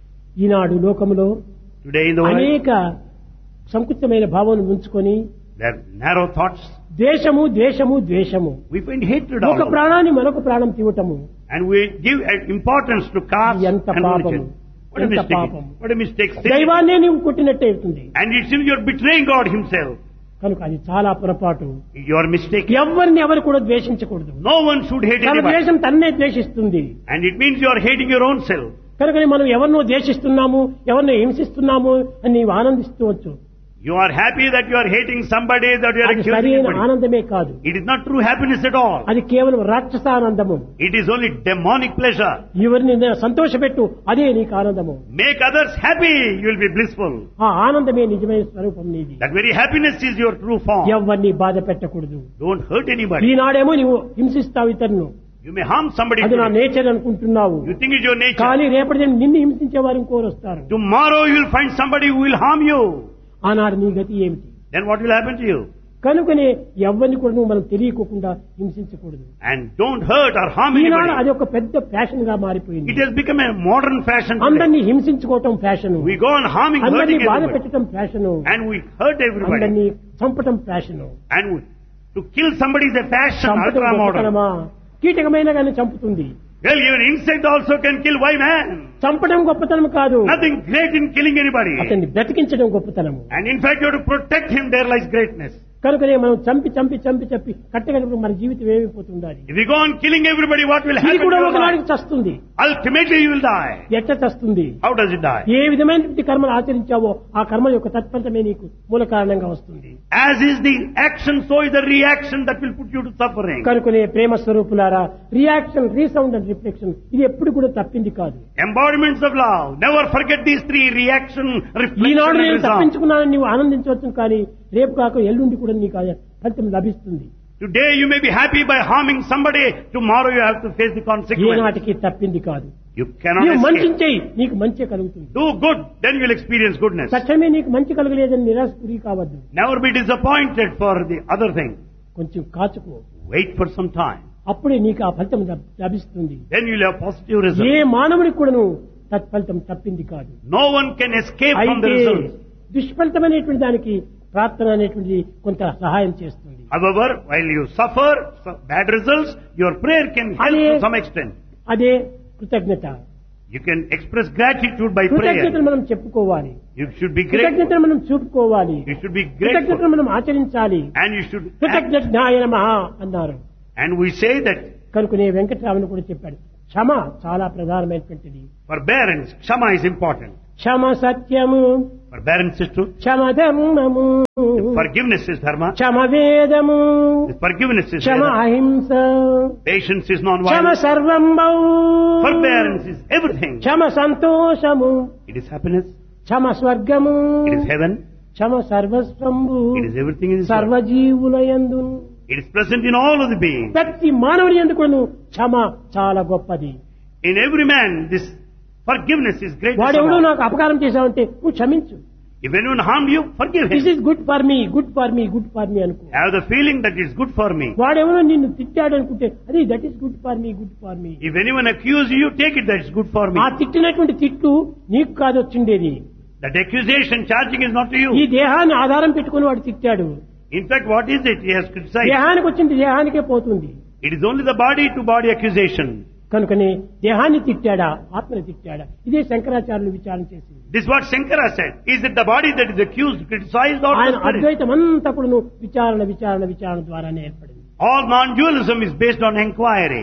S2: ఈనాడు లోకములో
S1: Today in the world,
S2: అనేక సంకుచితమైన భావం ఉంచుకొని
S1: there are narrow thoughts.
S2: ద్వేషము ద్వేషము ద్వేషము,
S1: We find hatred all
S2: ఒక
S1: over.
S2: ప్రాణాన్ని మరొక ప్రాణం తీవటము.
S1: And we give importance to caste
S2: ఎంత
S1: and
S2: పాపము,
S1: religion. What a
S2: ఎంత
S1: mistake.
S2: పాపం.
S1: What a mistake. Sin.
S2: దైవాన్నే నీవు కొట్టినట్టే అవుతుంది.
S1: And it seems you're betraying God himself.
S2: కనుక అది చాలా పొరపాటు.
S1: You're mistaken.
S2: ఎవరిని ఎవరు కూడా ద్వేషించకూడదు.
S1: No one should hate
S2: తన
S1: anybody.
S2: ద్వేషం తన్నే ద్వేషిస్తుంది.
S1: And it means you're hating your own self.
S2: కనుక మనం ఎవరినో ద్వేషిస్తున్నాము, ఎవరినో హింసిస్తున్నాము అని నీవు ఆనందిస్తవచ్చు.
S1: You are happy that you are hating somebody, that you are
S2: అది
S1: accusing
S2: సరైన
S1: somebody.
S2: ఆనందమే కాదు.
S1: It is not true happiness at all.
S2: అది కేవలం రాక్షసానందము.
S1: It is only demonic pleasure.
S2: ఎవరిని సంతోషపెట్టు, అదే నీకు ఆనందము.
S1: Make others happy, you will be blissful.
S2: ఆ ఆనందమే నిజమైన స్వరూపం నీది.
S1: That very happiness is your true form.
S2: ఎవరిని బాధ పెట్టకూడదు.
S1: Don't hurt anybody.
S2: ఈనాడేమో నువ్వు హింసిస్తావు ఇతరును,
S1: You may harm somebody
S2: అది నా
S1: today.
S2: నేచర్ అనుకుంటున్నావు.
S1: You think it's your nature.
S2: కానీ రేపటి దినం నిన్ను హింసించే వారు ఇంకోరు వస్తారు.
S1: Tomorrow you will find somebody who will harm you.
S2: ఆనాడు నీ గతి ఏమిటి?
S1: Then what will happen to you?
S2: కనుకనే ఎవరిని కూడా నువ్వు మనం తెలియకోకుండా హింసించకూడదు.
S1: And don't hurt or harm
S2: Eenadu
S1: anybody.
S2: అది ఒక పెద్ద ఫ్యాషన్ గా మారిపోయింది.
S1: It has become a modern fashion today.
S2: అందరినీ హింసించుకోవటం fashion,
S1: We go on harming,
S2: అందరినీ
S1: hurting
S2: బాధ
S1: everybody.
S2: పెట్టడం fashion,
S1: And we hurt everybody.
S2: అందరినీ చంపటం fashion.
S1: And to kill somebody is a fashion,
S2: చంపటం
S1: ultra modern.
S2: గొప్పతనమా? కీటకమైన కానీ చంపుతుంది.
S1: Well, even insect also can kill. Why man?
S2: చంపటం గొప్పతనం కాదు,
S1: Nothing great in killing anybody.
S2: అతన్ని బ్రతికించడం గొప్పతనము.
S1: And in fact, you have to protect him. There lies greatness.
S2: కనుకనే మనం చంపి చంపి చంపి చంపి కట్టగలిగినప్పుడు మన జీవితం ఏమైపోతుండాలి.
S1: If you go on killing everybody, what will
S2: ఇది
S1: happen to
S2: కూడా
S1: your
S2: ఒకనాడికి
S1: life?
S2: చస్తుంది.
S1: Ultimately, you will die.
S2: ఎట్లా చస్తుంది?
S1: How does it die?
S2: ఏ విధమైనటువంటి కర్మలు ఆచరించావో ఆ కర్మల యొక్క తత్ఫలితమే నీకు మూల కారణంగా వస్తుంది.
S1: As is the action, so is the reaction that will put you to suffering.
S2: కనుకనే ప్రేమ స్వరూపులారా, రియాక్షన్, రీసౌండ్ అండ్ రిఫ్లెక్షన్ ఇది ఎప్పుడు కూడా తప్పింది కాదు.
S1: Embodiments of love. Never forget these three: reaction, reflection,
S2: Eenadu
S1: and
S2: నేను
S1: resolve.
S2: తప్పించుకున్నానని నీవు ఆనందించవచ్చు, కానీ రేపు కాక ఎల్లుండి కూడా నీకు ఆ ఫలితం లభిస్తుంది.
S1: Today you may be happy by harming somebody. Tomorrow you have to face the consequences.
S2: ఏనాటికి తప్పింది కాదు.
S1: You cannot
S2: నీవు మంచి
S1: escape.
S2: చెయ్యి, నీకు మంచి కలుగుతుంది.
S1: Do good, then you will experience goodness.
S2: తక్షణమే నీకు మంచి కలగలేదని నిరాశ గురి కావద్దు.
S1: Never be disappointed for the other thing.
S2: కొంచెం కాచుకో,
S1: Wait for some time.
S2: అప్పుడే నీకు ఆ ఫలితం లభిస్తుంది.
S1: Then you will have positive
S2: A
S1: results.
S2: మానవునికి కూడాను తత్ఫలితం తప్పింది కాదు.
S1: No one can escape from the
S2: అయితే
S1: results.
S2: దుష్ఫలితమైనటువంటి దానికి ప్రార్థన అనేటువంటిది కొంత సహాయం చేస్తుంది.
S1: However, while you suffer some bad results, your prayer can help to some extent.
S2: అదే కృతజ్ఞత.
S1: You can express gratitude by prayer.
S2: కృతజ్ఞతను మనం చెప్పుకోవాలి,
S1: You should be grateful.
S2: కృతజ్ఞతను మనం చూపుకోవాలి,
S1: You should be
S2: కృతజ్ఞతను
S1: grateful.
S2: మనం ఆచరించాలి.
S1: And you should act.
S2: కృతజ్ఞతాయ నమః అన్నారు.
S1: And we say that
S2: కనుకనే వెంకటరామన్ కూడా చెప్పాడు, క్షమ చాలా ప్రధానమైనటువంటిది.
S1: forbearance, kshama is important.
S2: క్షమ సత్యము,
S1: Forbearance is truth.
S2: క్షమ ధర్మము,
S1: Forgiveness is dharma.
S2: క్షమ వేదము,
S1: Forgiveness is
S2: క్షమ
S1: Veda.
S2: అహింస,
S1: Patience is
S2: Kshama
S1: non-violence.
S2: సర్వంబౌ,
S1: Forbearance is everything.
S2: క్షమ సంతోషము,
S1: It is happiness.
S2: క్షమ స్వర్గము,
S1: It is heaven.
S2: Kshama సర్వస్వంబు,
S1: It is everything in this world.
S2: సర్వజీవుల యందు,
S1: It is present in all of the beings.
S2: ప్రతి మానవుని యందు కూడాను క్షమ చాలా గొప్పది.
S1: In every man, this forgiveness is great.
S2: వాడెవడో నాకు అపకారం చేశావంటే నువ్వు క్షమించు.
S1: If anyone harmed you, forgive
S2: this
S1: him.
S2: Is good for me, good for me, good for me అనుకో.
S1: Have the feeling that it's good for me.
S2: వాడెవడో నిన్ను తిట్టాడు అనుకుంటే అది that is good for me, good for me.
S1: If anyone accuses you, take it that it's good for me.
S2: ఆ తిట్టినటువంటి తిట్టు నీకు కాదు వచ్చిండేది.
S1: That accusation, charging is not to
S2: ఈ
S1: you.
S2: దేహాన్ని ఆధారం పెట్టుకుని వాడు తిట్టాడు.
S1: In fact, what is it he has criticized?
S2: దేహానికి వచ్చింది దేహానికే పోతుంది.
S1: It is only the body to body accusation.
S2: కనుకనే దేహాన్ని తిట్టాడా, ఆత్మని తిట్టాడా, ఇదే శంకరాచార్యులు విచారణ చేసింది.
S1: This is what Shankara said. Is it the body that is accused, criticized, or
S2: ఆయన
S1: the spirit?
S2: అద్వైతం అంతా కూడా విచారణ విచారణ విచారణ ద్వారానే ఏర్పడింది.
S1: All non-dualism is based on inquiry.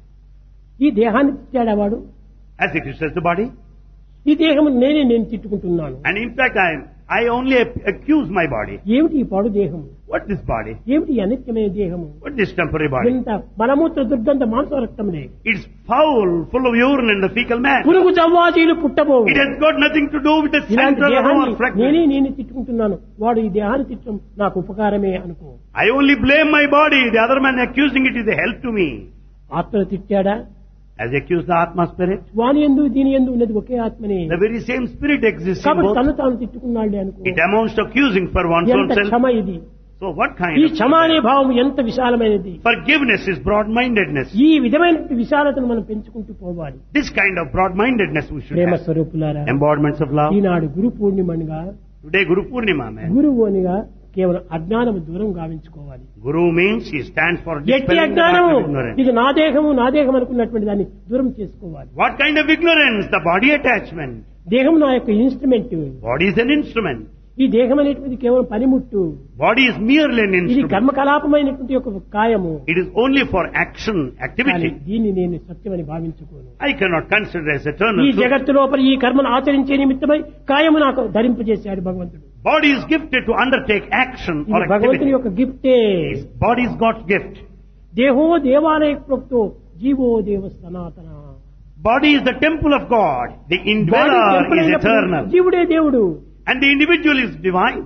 S2: ఈ దేహాన్ని తిట్టాడా వాడు,
S1: As he criticizes the body.
S2: ఈ దేహం నేను తిట్టుకుంటున్నాను.
S1: And in fact, I only accuse my body.
S2: ఏమిటి ఈ పాడు దేహం,
S1: What this body?
S2: ఏమిటి ఈ అనిత్యమైన దేహము,
S1: What this temporary body?
S2: ఎంత మలమూత్ర దుర్గంధ మాంస రక్తములే,
S1: It's foul, full of urine and the fecal matter.
S2: పురుగు జవ్వాజీలు పుట్టబోవు.
S1: It has got nothing to do with the
S2: ఇలాంటి
S1: central
S2: దేహాన్ని
S1: or fragment.
S2: నేను తిట్టుకుంటున్నాను, వాడు ఈ దేహాన్ని తిట్టడం నాకు ఉపకారమే అనుకో.
S1: I only blame my body. The other man accusing it is a help to me.
S2: ఆత్మను తిట్టాడా,
S1: As accused the Atma spirit.
S2: వాని ఎందు దీని ఎందు ఉన్నది ఒకే ఆత్మనే.
S1: The very same spirit exists in
S2: కాబట్టి
S1: both.
S2: తను తాను తిట్టుకున్నాడే అనుకో.
S1: It amounts to accusing for one's own
S2: ఎంత
S1: self.
S2: క్షమ ఇది.
S1: So what kind
S2: ఈ
S1: of
S2: క్షమ అనే భావం ఎంత విశాలమైనది.
S1: forgiveness is broad-mindedness.
S2: ఈ విధమైన విశాలతను మనం పెంచుకుంటూ పోవాలి.
S1: This kind of broad-mindedness we should
S2: Prema
S1: have.
S2: స్వరూపులారా,
S1: Embodiments of love.
S2: Eenadu Guru పూర్ణిమగా,
S1: Today Guru Purnima, man.
S2: గురువు అనిగా కేవలం అజ్ఞానము దూరం గావించుకోవాలి.
S1: Guru means he stands for
S2: ఎట్టి
S1: dispelling the
S2: అజ్ఞానము,
S1: dark of ignorance.
S2: ఇది నా దేహము నా దేహం అనుకున్నటువంటి దాన్ని దూరం చేసుకోవాలి.
S1: What kind of ignorance? The body attachment.
S2: దేహం నా యొక్క instrument.
S1: Body is an instrument.
S2: ఈ దేహం అనేటువంటిది కేవలం పనిముట్టు.
S1: Body is merely an
S2: ఇది
S1: instrument.
S2: కర్మకలాపమైనటువంటి ఒక కాయము.
S1: It is only for action,
S2: కానీ
S1: activity.
S2: దీన్ని నేను సత్యమని భావించుకోను.
S1: I cannot consider as eternal.
S2: ఈ
S1: truth.
S2: జగత్తు లోపల ఈ కర్మను ఆచరించే నిమిత్తమై కాయము నాకు ధరింపజేశాడు భగవంతుడు.
S1: Body is gifted to undertake action or
S2: ఇది భగవంతుని
S1: activity.
S2: యొక్క గిఫ్టే.
S1: Body is God's gift.
S2: దేహో దేవాలయ ప్రోక్తో జీవో దేవ సనాతన.
S1: Body is the temple of God. The
S2: body
S1: indweller
S2: temple
S1: is
S2: అయినప్పుడు
S1: eternal.
S2: జీవుడే దేవుడు.
S1: And the individual is divine.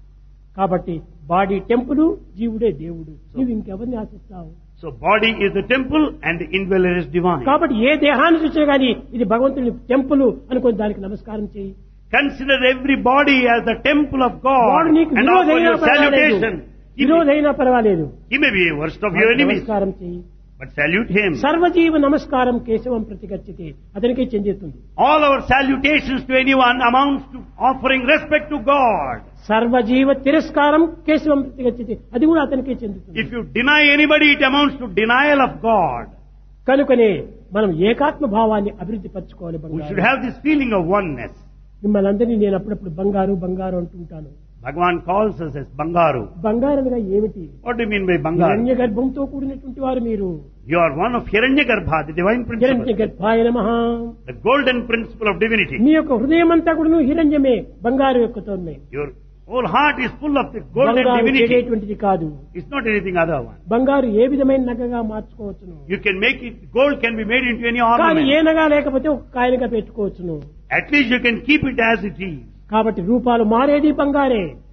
S2: కాబట్టి బాడీ టెంపుల్, జీవుడే దేవుడు. నువ్వు ఇంకెవరిని ఆశిస్తావు?
S1: So body is the temple and the indweller is divine.
S2: కాబట్టి ఏ దేహాన్ని చూసినా గానీ ఇది భగవంతుని టెంపుల్ అనుకుని దానికి నమస్కారం చేయి.
S1: Consider every body as the temple of
S2: వాడు
S1: God
S2: నీకు
S1: and offer
S2: విరోధైనా
S1: your
S2: పర్వాలేదు,
S1: salutation.
S2: విరోధైనా పర్వాలేదు,
S1: He may be a worst of your
S2: వాడికి
S1: enemies,
S2: నమస్కారం చేయి.
S1: but salute him.
S2: సర్వజీవ నమస్కారం కేశవం ప్రతిగచ్చతే, అతనికే చెందుతుంది.
S1: All our salutations to anyone amounts to offering respect to God.
S2: సర్వజీవ తిరస్కారం కేశవం ప్రతిగచ్చతే, అది కూడా అతనికే చెందుతుంది.
S1: If you deny anybody, it amounts to denial of God.
S2: కనుకనే మనం ఏకాత్మ భావాన్ని అభివృద్ధి పరచుకోవాలి.
S1: We
S2: బంగారు,
S1: should have this feeling of oneness.
S2: మిమ్మల్ని అందరినీ నేను అప్పుడప్పుడు బంగారు బంగారు అంటుంటాను.
S1: Bhagavan calls us as Bangaru.
S2: బంగారముగా ఏమిటి?
S1: What do you mean by Bangaru?
S2: హిరణ్య గర్భంతో కూడినటువంటి వారు మీరు.
S1: You are one of Hiranyagarbha, the divine
S2: హిరణ్య
S1: principle,
S2: గర్భాయ నమః.
S1: the golden principle of divinity.
S2: మీ యొక్క హృదయం అంతా కూడా హిరణ్యమే, బంగారు యొక్కతోనే.
S1: Your whole heart is full of the golden
S2: బంగారు
S1: divinity.
S2: చెడేటువంటిది కాదు.
S1: It's not anything other one.
S2: బంగారు ఏ విధమైన నగగా మార్చుకోవచ్చును.
S1: You can make it, gold can be made into any
S2: కానీ ఏ
S1: ornament.
S2: నగా లేకపోతే ఒక కాయనగా పెట్టుకోవచ్చును.
S1: At least you can keep it as it is.
S2: కాబట్టి రూపాలు మారేది బంగారే,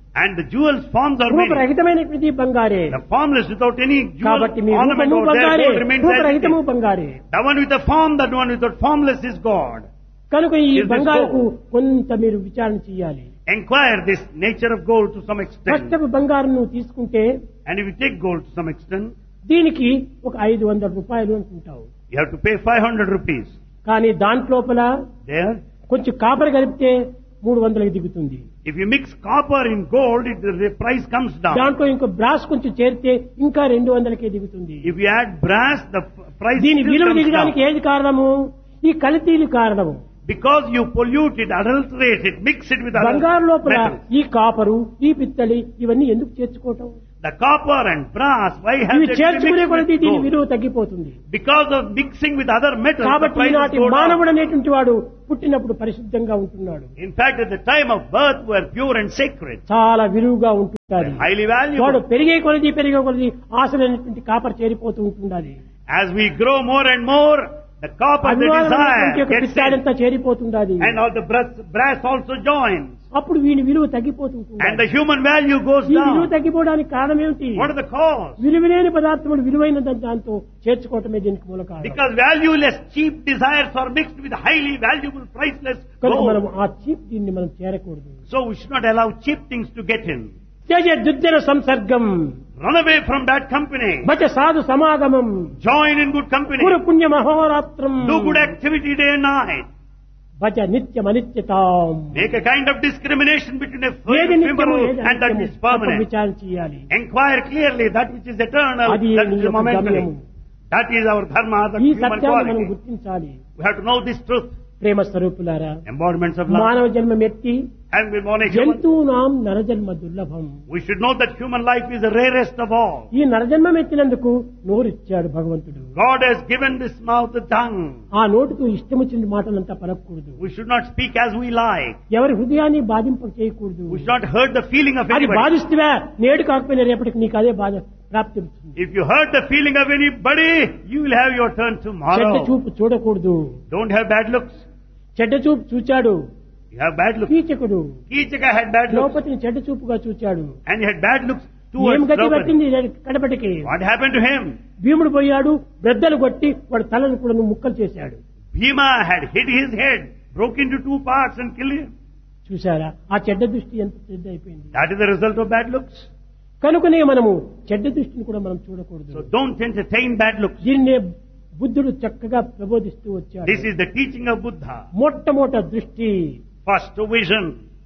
S1: And the jewels forms are many.
S2: రూపరహితమైనటువంటి బంగారే.
S1: The formless without any jewel
S2: కాబట్టి మీ
S1: ornament
S2: రూపము
S1: over there,
S2: బంగారే,
S1: gold remains as it
S2: రూపరహితము
S1: is.
S2: బంగారే.
S1: The one with the form, that one without formless is God.
S2: కనుక ఈ
S1: Is this
S2: బంగారుకు
S1: gold?
S2: కొంత మీరు విచారణ చేయాలి.
S1: Enquire this nature of gold to some extent.
S2: కష్టపు బంగారును తీసుకుంటే
S1: And if you take gold to some extent,
S2: దీనికి ఒక 500 రూపాయలు అనుకుంటావు.
S1: you have to pay 500 rupees.
S2: కానీ దాంట్లోపల
S1: There,
S2: కొంచెం కాపర్ కలిపితే 300కి దిగుతుంది.
S1: if you mix copper in gold, the price comes down.
S2: దాంట్లో ఇంకో బ్రాస్ కొంచెం చేరితే ఇంకా 200కే దిగుతుంది.
S1: If you add brass, the price
S2: దీని
S1: still
S2: విలువ
S1: comes
S2: దిగడానికి
S1: down.
S2: ఏది కారణము? ఈ కల్తీలు కారణము.
S1: Because you pollute it, adulterate it, mix it with other
S2: బంగారు లోపల
S1: metals.
S2: ఈ కాపరు, ఈ పిత్తడి ఇవన్నీ ఎందుకు చేర్చుకోవటం?
S1: The copper and brass, why have
S2: ఇవి
S1: they to
S2: చేర్చుకునే
S1: mix
S2: కొలది
S1: with
S2: దీని
S1: gold?
S2: విలువ తగ్గిపోతుంది.
S1: Because of mixing with other metals, the
S2: కాబట్టి
S1: prices
S2: ఈనాటి
S1: go down.
S2: మానవుడు అనేటువంటి వాడు పుట్టినప్పుడు పరిశుద్ధంగా ఉంటున్నాడు.
S1: In fact, at the time of birth, were pure and sacred,
S2: చాలా విలువగా ఉంటుంటారు.
S1: highly
S2: వాడు
S1: valuable.
S2: పెరిగే కొలది ఆశలైనటువంటి కాపర్ చేరిపోతూ ఉంటుండాలి.
S1: As we grow more and more, the copper, the desire gets in,
S2: పిత్తాడంతా చేరిపోతుండాలి.
S1: and all the brass also joins,
S2: అప్పుడు వీని విలువ తగ్గిపోతుంటుంది.
S1: and the human value goes
S2: ఈ విలువ
S1: down.
S2: తగ్గిపోవడానికి కారణం ఏమిటి?
S1: What are the cause?
S2: విలువలేని పదార్థములు విలువైన దాంతో చేర్చుకోవటమే దీనికి మూల కారణం.
S1: Because valueless, cheap desires are mixed with highly valuable, priceless
S2: కనుక మనం
S1: gold.
S2: ఆ చీప్ దీన్ని మనం చేరకూడదు.
S1: So we should not allow cheap things to get in.
S2: త్యజ దుర్జన సంసర్గం
S1: Run away from bad company.
S2: భజ సాధు సమాగమం
S1: Join in good company.
S2: కురు పుణ్య మహోరాత్రం
S1: Do good activity day and night.
S2: భజ నిత్యం అనిత్యతాం.
S1: Make a kind of discrimination between a
S2: ఏది నిత్యము
S1: ephemeral
S2: ఏది
S1: and that
S2: అనిత్యము
S1: is
S2: తప్ప
S1: permanent.
S2: విచారణ చేయాలి.
S1: Enquire clearly that which is eternal,
S2: అది
S1: that
S2: నీ
S1: which is
S2: యొక్క
S1: momentary.
S2: గమ్యము.
S1: That is our dharma, the
S2: ఈ
S1: human
S2: సత్యాన్ని మనం
S1: quality.
S2: గుర్తించాలి.
S1: We have to know this truth.
S2: ప్రేమ స్వరూపులారా,
S1: Embodiments of love.
S2: మానవ జన్మం ఎత్తి
S1: And we born a human.
S2: జంతువునాం నరజన్మ దుర్లభం.
S1: We should know that human life is the rarest of all.
S2: ఈ నరజన్మం ఎత్తినందుకు నోరిచ్చాడు భగవంతుడు.
S1: God has given this mouth a tongue.
S2: ఆ నోటితో ఇష్టం వచ్చిన మాటలంతా పలకూడదు.
S1: We should not speak as we like.
S2: ఎవరి హృదయాన్ని బాధింప చేయకూడదు.
S1: We should not hurt the feeling of
S2: అది
S1: anybody.
S2: బాధిస్తువా నేడు కాకపోయినా రేపటికి నీకు అదే బాధ ప్రాప్తి.
S1: If you hurt the feeling of anybody, you will have your turn
S2: చెడ్డ
S1: tomorrow.
S2: చూపు చూడకూడదు.
S1: Don't have bad looks.
S2: చెడ్డ చూపు చూచాడు
S1: You have bad looks.
S2: కీచకుడు.
S1: Kīchaka had bad looks.
S2: ద్రౌపదిని చెడ్డ చూపుగా చూచాడు.
S1: And he had bad looks
S2: ఏం
S1: towards
S2: గతి
S1: Draupadi.
S2: పట్టింది కడపటికి?
S1: What happened to him?
S2: భీముడు పోయాడు, బ్రద్దలు కొట్టి వాడు తలను కూడా ముక్కలు చేశాడు.
S1: Bhima had hit his head, broke into two parts and killed him.
S2: చూసారా ఆ చెడ్డ దృష్టి ఎంత చెడ్డ అయిపోయింది.
S1: That is the result of bad looks.
S2: కనుకనే మనము చెడ్డ దృష్టిని కూడా మనం చూడకూడదు.
S1: So don't entertain bad looks.
S2: దీన్నే బుద్ధుడు చక్కగా ప్రబోధిస్తూ వచ్చాడు.
S1: This is the teaching of Buddha.
S2: మొట్టమొదట దృష్టి,
S1: First vision.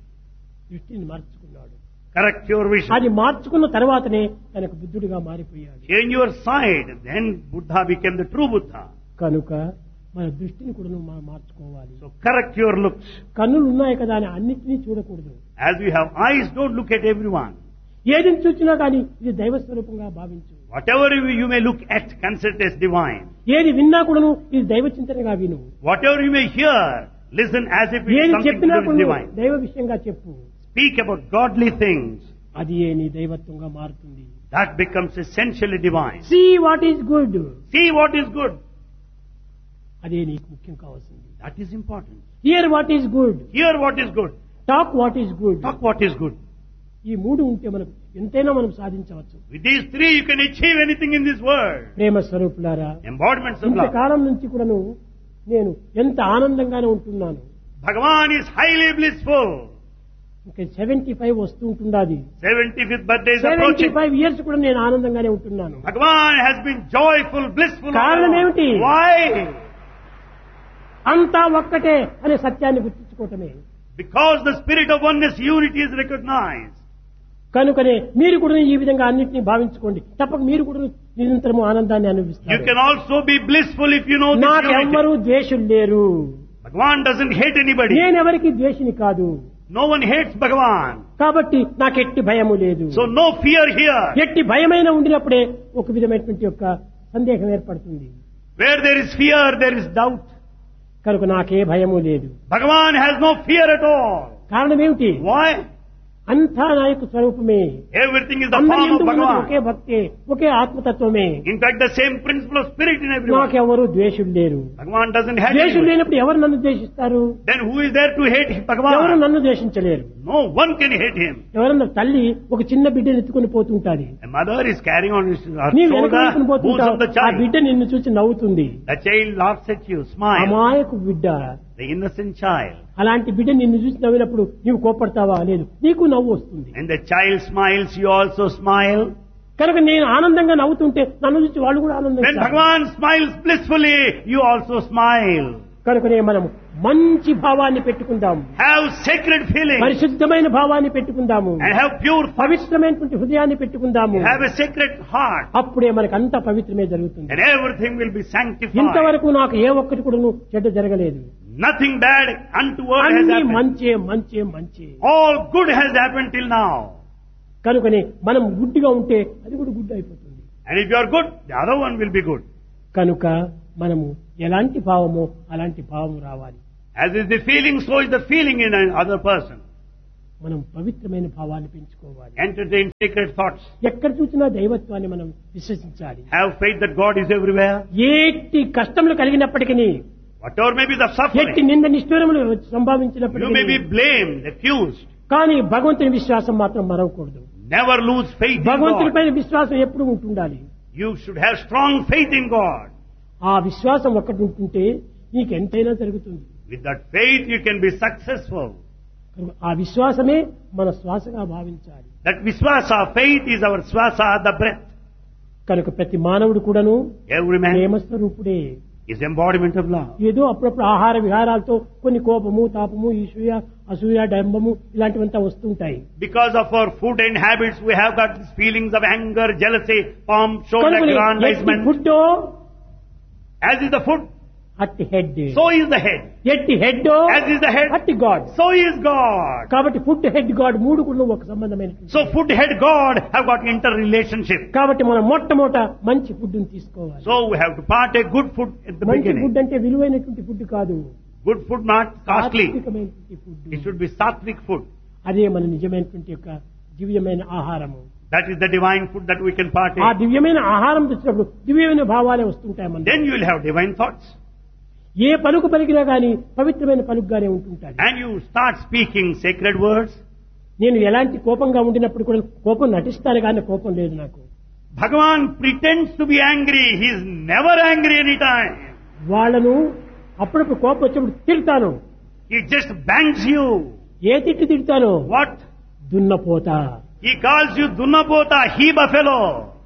S2: దృష్టిని మార్చుకున్నాడు.
S1: Correct your vision.
S2: అది మార్చుకున్న తర్వాతనే తనకు బుద్ధుడిగా మారిపోయాడు.
S1: Change your side. Then Buddha became the true Buddha.
S2: కనుక మన దృష్టిని కూడా మనం మార్చుకోవాలి.
S1: So correct your looks.
S2: కన్నులు ఉన్నాయి కదా అని అన్నిటినీ చూడకూడదు.
S1: As we have eyes, don't look at everyone.
S2: ఏది చూసినా కానీ ఇది దైవ స్వరూపంగా భావించు.
S1: Whatever you may look at, consider it as divine.
S2: ఏది విన్నా కూడాను ఇది దైవ చింతనగా విను.
S1: Whatever you may hear, listen as if it is
S2: ఏది
S1: something to
S2: చెప్పినా
S1: do with
S2: కూడా
S1: divine.
S2: దైవ విషయంగా చెప్పు.
S1: Speak about godly things.
S2: అది నీ దైవత్వంగా మారుతుంది.
S1: That becomes essentially divine.
S2: See what is good.
S1: See what is good.
S2: అదే నీకు ముఖ్యం కావాల్సింది.
S1: That is important.
S2: Here what is good.
S1: Hear what is good.
S2: Talk what is good.
S1: Talk what is good.
S2: ఈ మూడు ఉంటే మనకు ఎంతైనా మనం సాధించవచ్చు.
S1: With these three, you can achieve anything in this world.
S2: ప్రేమ స్వరూపులారా,
S1: Embodiments of love.
S2: ఇంతకాలం నుంచి కూడాను నేను ఎంత ఆనందంగానే ఉంటున్నాను.
S1: Bhagavan is highly blissful.
S2: ఇంకా 75 వస్తూ ఉంటుండాది.
S1: 75th birthday is approaching.
S2: 75 years కూడా నేను ఆనందంగానే ఉంటున్నాను.
S1: Bhagavan has been joyful, blissful.
S2: కారణం ఏమిటి?
S1: Why?
S2: అంతా ఒక్కటే అనే సత్యాన్ని గుర్తించుకోవటమే.
S1: Because the spirit of oneness, unity is recognized.
S2: కనుకనే మీరు కూడా ఈ విధంగా అన్నింటినీ భావించుకోండి. తప్పక మీరు కూడా నిరంతరము ఆనందాన్ని
S1: You
S2: అనుభవిస్తారు.
S1: can also be blissful if you know this
S2: నాకు
S1: unity.
S2: ఎవ్వరూ ద్వేషులు లేరు.
S1: Bhagavan doesn't hate anybody.
S2: నేనెవరికి ద్వేషిని కాదు.
S1: No one hates Bhagavan.
S2: కాబట్టి నాకు ఎట్టి భయము లేదు.
S1: So no fear here.
S2: ఎట్టి భయమైన ఉండినప్పుడే ఒక విధమైనటువంటి యొక్క సందేహం ఏర్పడుతుంది.
S1: Where there is fear, there is doubt.
S2: కనుక నాకే భయము లేదు.
S1: Bhagavan has no fear at all.
S2: కారణం ఏమిటి?
S1: Why?
S2: అంతా నా యొక్క స్వరూపమే.
S1: Everything is the
S2: అందరి
S1: form of
S2: యందు ఉన్నది
S1: Bhagavan.
S2: ఒకే భక్తే, ఒకే ఆత్మతత్వమే.
S1: In fact, the same principle of spirit in everyone.
S2: నాకెవరు ద్వేషులు లేరు.
S1: Bhagavan doesn't hate
S2: ద్వేషులు
S1: anyone.
S2: లేనప్పుడు ఎవరు నన్ను ద్వేషిస్తారు?
S1: Then who is there to hate
S2: ఎవరు
S1: Bhagavan?
S2: నన్ను ద్వేషించలేరు.
S1: No one can hate him.
S2: ఎవరన్నా తల్లి ఒక చిన్న బిడ్డను ఎత్తుకుని పోతుంటాది.
S1: A mother is carrying on her
S2: నీ వెనక
S1: shoulder
S2: ఎత్తుకుని
S1: who's
S2: పోతుంటావు,
S1: of the
S2: ఆ
S1: child.
S2: బిడ్డ నిన్ను చూసి నవ్వుతుంది.
S1: The child laughs at you, smiles.
S2: అమాయకు బిడ్డ.
S1: The innocent child.
S2: అలాంటి బిడ్డ నిన్ను చూసి నవ్వినప్పుడు నీవు కోపడతావా? లేదు, నీకు నవ్వు వస్తుంది.
S1: And the child smiles, you also smile.
S2: కనుక నేను ఆనందంగా నవ్వుతుంటే నన్ను చూసి వాళ్ళు కూడా
S1: When
S2: ఆనందంగా.
S1: Bhagavan smiles blissfully, you also smile.
S2: కనుకనే మనం మంచి భావాన్ని పెట్టుకుందాం,
S1: Have sacred feelings.
S2: పరిశుద్ధమైన భావాన్ని పెట్టుకుందాము,
S1: And have pure thoughts.
S2: పవిత్రమైనటువంటి హృదయాన్ని పెట్టుకుందాము.
S1: Have a sacred heart.
S2: అప్పుడే మనకు అంతా పవిత్రమే జరుగుతుంది.
S1: And everything will be sanctified.
S2: ఇంతవరకు నాకు ఏ ఒక్కటి కూడా చెడ్డ జరగలేదు.
S1: Nothing bad untoward has
S2: అన్ని
S1: happened.
S2: మంచే మంచే మంచే.
S1: All good has happened till now.
S2: కనుకనే మనం గుడ్డిగా ఉంటే అది కూడా గుడ్ అయిపోతుంది.
S1: And if you are good, the other one will be good.
S2: కనుక మనము ఎలాంటి భావమో అలాంటి భావము రావాలి.
S1: As is the feeling, so is the feeling in another person.
S2: మనం పవిత్రమైన భావాన్ని పెంచుకోవాలి.
S1: Entertain sacred thoughts.
S2: ఎక్కడ చూసినా దైవత్వాన్ని మనం విశ్వసించాలి.
S1: Have faith that God is everywhere.
S2: ఏటి కష్టములు కలిగినప్పటికీ,
S1: Whatever may be the
S2: ఎట్టి
S1: suffering,
S2: నింద నిష్ఠూరములు
S1: you may be
S2: సంభావించినప్పటికీ
S1: blamed, accused.
S2: కానీ భగవంతుని విశ్వాసం మాత్రం మరవకూడదు.
S1: Never lose faith in God.
S2: భగవంతునిపైన విశ్వాసం ఎప్పుడు ఉంటుండాలి.
S1: You should have strong faith in God.
S2: ఆ విశ్వాసం ఒక్కటి ఉంటుంటే నీకు ఎంతైనా జరుగుతుంది.
S1: With that faith, you can be successful.
S2: కనుక ఆ విశ్వాసమే మన శ్వాసగా భావించాలి.
S1: That viswasa, faith is our swasa, the breath.
S2: కనుక ప్రతి మానవుడు కూడాను
S1: Every man
S2: ప్రేమస్వరూపుడే.
S1: is embodiment of love.
S2: ఏదో అప్పుడప్పుడు ఆహార విహారాలతో కొన్ని కోపము, తాపము, ఈసూయ, అసూయ, డంబము ఇలాంటివంతా వస్తుంటాయి.
S1: Because of our food and habits, we have got these feelings of anger, jealousy, pomp, show,
S2: కనుక ఎట్టి
S1: aggrandizement.
S2: ఫుడ్డో
S1: As is the foot,
S2: అట్టి head,
S1: so is the head.
S2: ఎట్టి head
S1: As is the head,
S2: అట్టి God.
S1: so is God.
S2: కాబట్టి food, head, God మూడు కూడా ఒక సంబంధమైన.
S1: So food, head, God have got interrelationship.
S2: కాబట్టి మనం మొట్టమొదట మంచి ఫుడ్ తీసుకోవాలి.
S1: So we have to partake good food at the
S2: మంచి
S1: beginning.
S2: ఫుడ్ అంటే విలువైనటువంటి ఫుడ్ కాదు,
S1: Good food, not costly.
S2: సాత్వికమైనటువంటి food.
S1: It should be sattvic food.
S2: అదే మన నిజమైనటువంటి యొక్క దివ్యమైన ఆహారము.
S1: That is the divine food that we can
S2: ఆ
S1: partake.
S2: దివ్యమైన ఆహారం తెచ్చినప్పుడు దివ్యమైన భావాలే వస్తుంటాయి మన.
S1: Then you will have divine thoughts.
S2: ఏ పలుకు పలికినా గాని పవిత్రమైన పలుకుగానే ఉంటుంటాయి.
S1: And you start speaking sacred words.
S2: నేను ఎలాంటి కోపంగా ఉండినప్పుడు కూడా కోపం నటిస్తాను కానీ కోపం లేదు నాకు.
S1: Bhagavan pretends to be angry. He is never angry any time.
S2: వాళ్ళను అప్పుడప్పుడు కోపం వచ్చినప్పుడు తిడతాను.
S1: He just bangs you.
S2: ఏ తిట్టు తిడతాను?
S1: What?
S2: దున్నపోత.
S1: He calls you Dunnapota, he buffalo.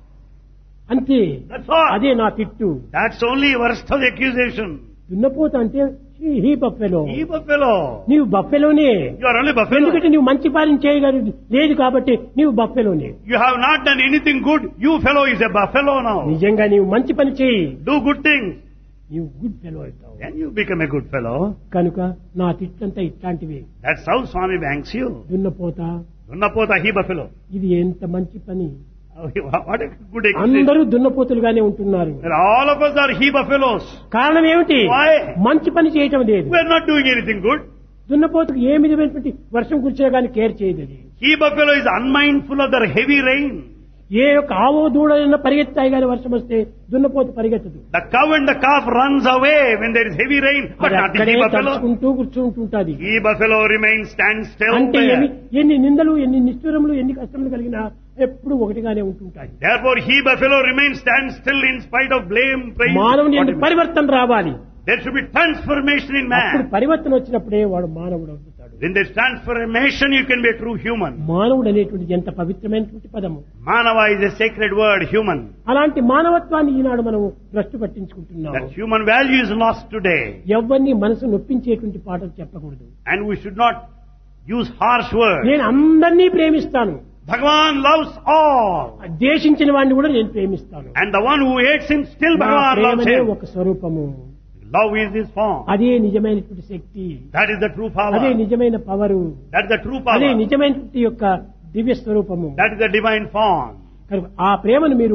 S2: అంతే,
S1: That's all.
S2: అదే నా తిట్టు.
S1: That's only worst of the accusation.
S2: దున్నపోత అంటే హీ బఫెలో.
S1: He buffalo.
S2: నీవు బఫెలోనే.
S1: You are only buffalo.
S2: ఎందుకంటే నువ్వు మంచి పాలన చేయగలదు లేదు కాబట్టి నీవు బఫెలోనే.
S1: You have not done anything good. You fellow is a buffalo now.
S2: నిజంగా నీవు మంచి పని చేయి,
S1: Do good things.
S2: నీవు గుడ్ ఫెలో అవుతావు.
S1: Then you become a good fellow.
S2: కనుక నా తిట్లంతా ఇట్లాంటివి.
S1: That's how Swami banks you.
S2: దున్నపోత,
S1: Dunnapota, he buffalo.
S2: ఇది ఎంత మంచి పని.
S1: What a good accusation.
S2: అందరూ దున్నపోతులుగానే ఉంటున్నారు.
S1: All of us are he buffaloes.
S2: కారణం ఏమిటి?
S1: Why?
S2: మంచి పని చేయటం లేదు.
S1: We are not doing anything good.
S2: దున్నపోతుకు ఏ విధమైనటువంటి వర్షం కురిచినా కానీ కేర్ చేయదు అది.
S1: He buffalo is unmindful of the heavy rain.
S2: ఏ యొక్క ఆవో దూడైనా పరిగెత్తాయి కానీ వర్షం వస్తే దున్నపోతు పరిగెత్తదు.
S1: The cow and the calf runs away when there is heavy rain, but
S2: అది
S1: not the
S2: అక్కడే
S1: he buffalo.
S2: తడుచుకుంటూ కూర్చుంటుంటది.
S1: He buffalo remains stand still
S2: అంటే
S1: there.
S2: ఎన్ని నిందలు, ఎన్ని నిష్ఠూరములు, ఎన్ని కష్టములు కలిగినా ఎప్పుడు ఒకటిగానే ఉంటుంటాయి.
S1: Therefore, he buffalo remains stand still in spite of blame, praise.
S2: మానవుని
S1: whatever.
S2: పరివర్తన రావాలి.
S1: There should be transformation in
S2: అప్పుడు
S1: man.
S2: పరివర్తన వచ్చినప్పుడే వాడు మానవుడు అవుతాడు.
S1: When there's transformation, you can be a true human.
S2: మానవుడు అనేటువంటి ఎంత పవిత్రమైనటువంటి పదము.
S1: Manava is a sacred word, human.
S2: అలాంటి మానవత్వాన్ని ఈనాడు మనం భ్రష్టు పట్టించుకుంటున్నాం.
S1: That human value is lost today.
S2: ఎవరిని మనసు నొప్పించేటువంటి పాటలు చెప్పకూడదు.
S1: And we should not use harsh words.
S2: నేను అందరినీ ప్రేమిస్తాను,
S1: Bhagavan loves all.
S2: ద్వేషించిన వాడిని కూడా నేను ప్రేమిస్తాను.
S1: And the one who hates him, still
S2: నా
S1: Bhagavan loves
S2: ప్రేమనే
S1: him.
S2: ఒక స్వరూపము.
S1: Love is his form.
S2: అదే నిజమైనటువంటి శక్తి,
S1: That is the true
S2: అదే
S1: power.
S2: నిజమైన power,
S1: That is the true
S2: అదే
S1: power.
S2: నిజమైనటువంటి యొక్క దివ్య స్వరూపము.
S1: That is the divine form.
S2: కనుక ఆ ప్రేమను మీరు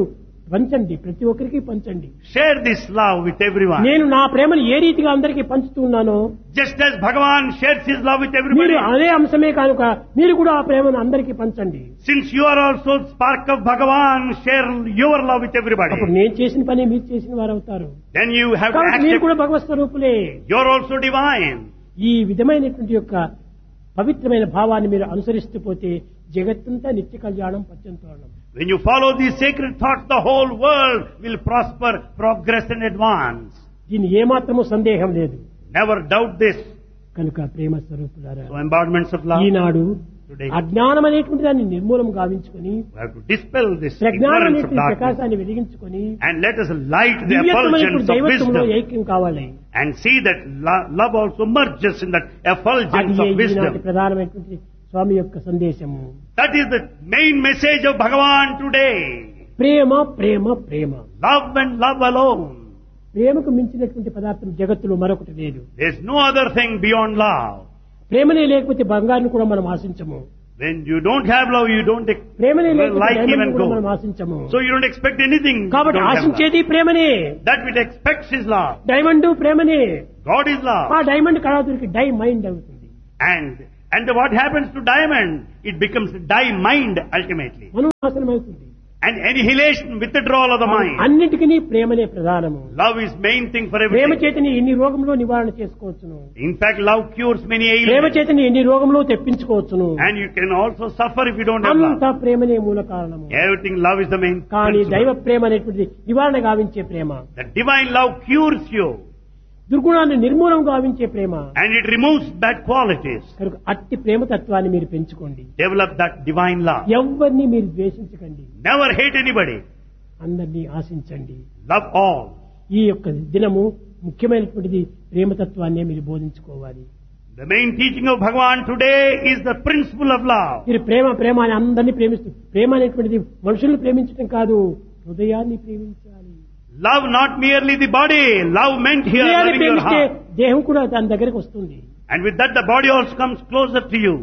S2: పంచండి, ప్రతి ఒక్కరికి పంచండి.
S1: Share this love with everyone.
S2: నేను నా ప్రేమను ఏ రీతిగా అందరికీ పంచుతున్నానో
S1: Just as Bhagavan shares his love with
S2: మీరు
S1: everybody.
S2: అదే అంశమే కనుక మీరు కూడా ఆ ప్రేమను అందరికీ పంచండి.
S1: Since you are also spark of Bhagavan, share your love with everybody.
S2: అప్పుడు నేను చేసిన పని మీరు చేసిన వారు అవుతారు.
S1: Then you have to
S2: కాబట్టి మీరు
S1: accept.
S2: కూడా భగవత్ స్వరూపులే.
S1: You are also divine.
S2: ఈ విధమైనటువంటి యొక్క పవిత్రమైన భావాన్ని మీరు అనుసరిస్తూ పోతే జగత్తంతా నిత్య కళ్యాణం పచ్చంతోరణం.
S1: When you follow these sacred thoughts, the whole world will prosper, progress and advance.
S2: దీని ఏమాత్రము సందేహం లేదు.
S1: Never doubt this.
S2: కనుక ప్రేమ స్వరూపులారా,
S1: So embodiments of love.
S2: Eenadu
S1: Today,
S2: అజ్ఞానం అనేటువంటి దాన్ని నిర్మూలం గావించుకొని
S1: we have to dispel this
S2: ప్రజ్ఞానం
S1: ignorance of
S2: అనేటువంటి
S1: darkness
S2: ప్రకాశాన్ని వెలిగించుకొని
S1: and let us light the
S2: దివ్యత్వమైనటువంటి
S1: effulgence of
S2: దైవత్వంలో
S1: wisdom
S2: ఐక్యం కావాలి.
S1: and see that love also merges in that
S2: అది
S1: effulgence of
S2: ఈనాటి
S1: wisdom.
S2: ప్రధానమైనటువంటి స్వామి యొక్క సందేశము.
S1: That is the main message of Bhagavan today.
S2: Prema Prema Prema.
S1: Love and love alone.
S2: ప్రేమకు మించినటువంటి పదార్థం జగత్తులో మరొకటి లేదు.
S1: There is no other thing beyond love.
S2: ప్రేమనే లేకపోతే బంగారుని కూడా మనం ఆశించము.
S1: When you don't have love, you don't
S2: ప్రేమనే లేకపోతే
S1: like
S2: డైమండ్
S1: even
S2: కూడా మనం
S1: gold.
S2: ఆశించము.
S1: So you don't expect anything. if you
S2: కాబట్టి
S1: don't have love.
S2: ఆశించేది ప్రేమనే.
S1: That which expects is love.
S2: Diamond ప్రేమనే.
S1: God is love.
S2: ఆ డైమండ్ కళాతురికి డై మైండ్ అవుతుంది.
S1: And what happens to diamond? It becomes die mind ultimately.
S2: మనోనాశనం అవుతుంది.
S1: And annihilation, withdrawal of the mind.
S2: అన్నిటికీ ప్రేమనే ప్రధానము.
S1: Love is main thing for
S2: Prema
S1: everything.
S2: చేతని ఎన్ని రోగంలో నివారణ చేసుకోవచ్చును.
S1: In fact, love cures many
S2: Prema
S1: ailments.
S2: చేతని ఎన్ని రోగంలో తెప్పించుకోవచ్చును.
S1: And you can also suffer if you don't have
S2: అంతా
S1: love.
S2: ప్రేమనే మూల కారణము.
S1: Everything love is the main
S2: కానీ దైవ
S1: principle.
S2: ప్రేమ అనేటువంటిది నివారణ గావించే ప్రేమ.
S1: The divine love cures you.
S2: దుర్గుణాన్ని నిర్మూలం గావించే ప్రేమ.
S1: And it removes bad qualities.
S2: కనుక అట్టి ప్రేమ తత్వాన్ని మీరు పెంచుకోండి.
S1: Develop that divine love.
S2: ఎవరిని మీరు ద్వేషించకండి.
S1: Never hate anybody.
S2: అందరినీ ఆశించండి.
S1: Love all.
S2: ఈ యొక్క దినము ముఖ్యమైనటువంటిది ప్రేమతత్వాన్నే మీరు బోధించుకోవాలి.
S1: The main teaching of Bhagavan today is the principle of love.
S2: మీరు ప్రేమ ప్రేమ అని అందరినీ ప్రేమిస్తూ, ప్రేమ అనేటువంటిది మనుషుల్ని ప్రేమించడం కాదు, హృదయాన్ని ప్రేమించాలి.
S1: Love not merely the body. Love meant here
S2: హృదయాన్ని
S1: loving your
S2: ప్రేమిస్తే
S1: heart.
S2: దేహం కూడా దాని దగ్గరకు వస్తుంది.
S1: And with that the body also comes closer to you.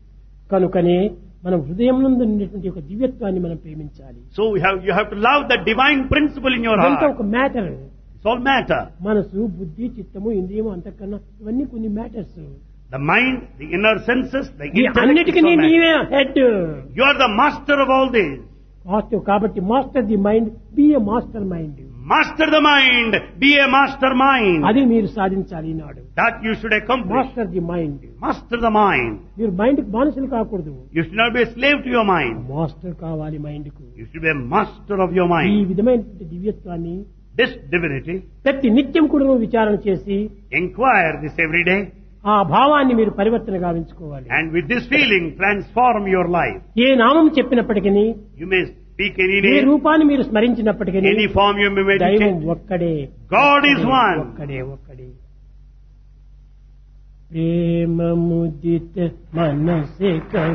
S2: కనుకనే మనం హృదయం నందు ఉన్నటువంటి ఒక దివ్యత్వాన్ని మనం ప్రేమించాలి.
S1: So you have to love the divine principle in your
S2: ఇదంతా
S1: heart.
S2: ఒక మ్యాటర్.
S1: It's all matter.
S2: మనసు, బుద్ధి, చిత్తము, ఇంద్రియము, అంతఃకరణ ఇవన్నీ కొన్ని matters.
S1: The mind, the inner senses, the
S2: ఈ
S1: intellect.
S2: అన్నిటికీ
S1: is all matter.
S2: నీవే head.
S1: You are the master of all this.
S2: Master కాబట్టి master the mind, B A master mind.
S1: Master the mind. Be a master mind.
S2: అది మీరు సాధించాలి ఈనాడు.
S1: That you should accomplish.
S2: Master the mind.
S1: Master the mind.
S2: మీరు mind కి బానిసలు కాకూడదు.
S1: You should not be a slave to your mind.
S2: Master కావాలి mind కు.
S1: You should be a master of your
S2: ఈ
S1: mind.
S2: విధమైనటువంటి దివ్యత్వాన్ని
S1: This divinity,
S2: ప్రతి నిత్యం కూడా విచారణ చేసి
S1: inquire this every day.
S2: ఆ భావాన్ని మీరు పరివర్తన గావించుకోవాలి.
S1: And with this feeling, transform your life.
S2: ఏ నామం చెప్పినప్పటికీ,
S1: You may speak any
S2: A
S1: name,
S2: రూపాన్ని మీరు స్మరించినప్పటికీ
S1: any form you may
S2: దైవం
S1: meditate.
S2: ఒక్కడే.
S1: God is one.
S2: ఒక్కడే ఒక్కడే. ప్రేమ ముదిత మనసే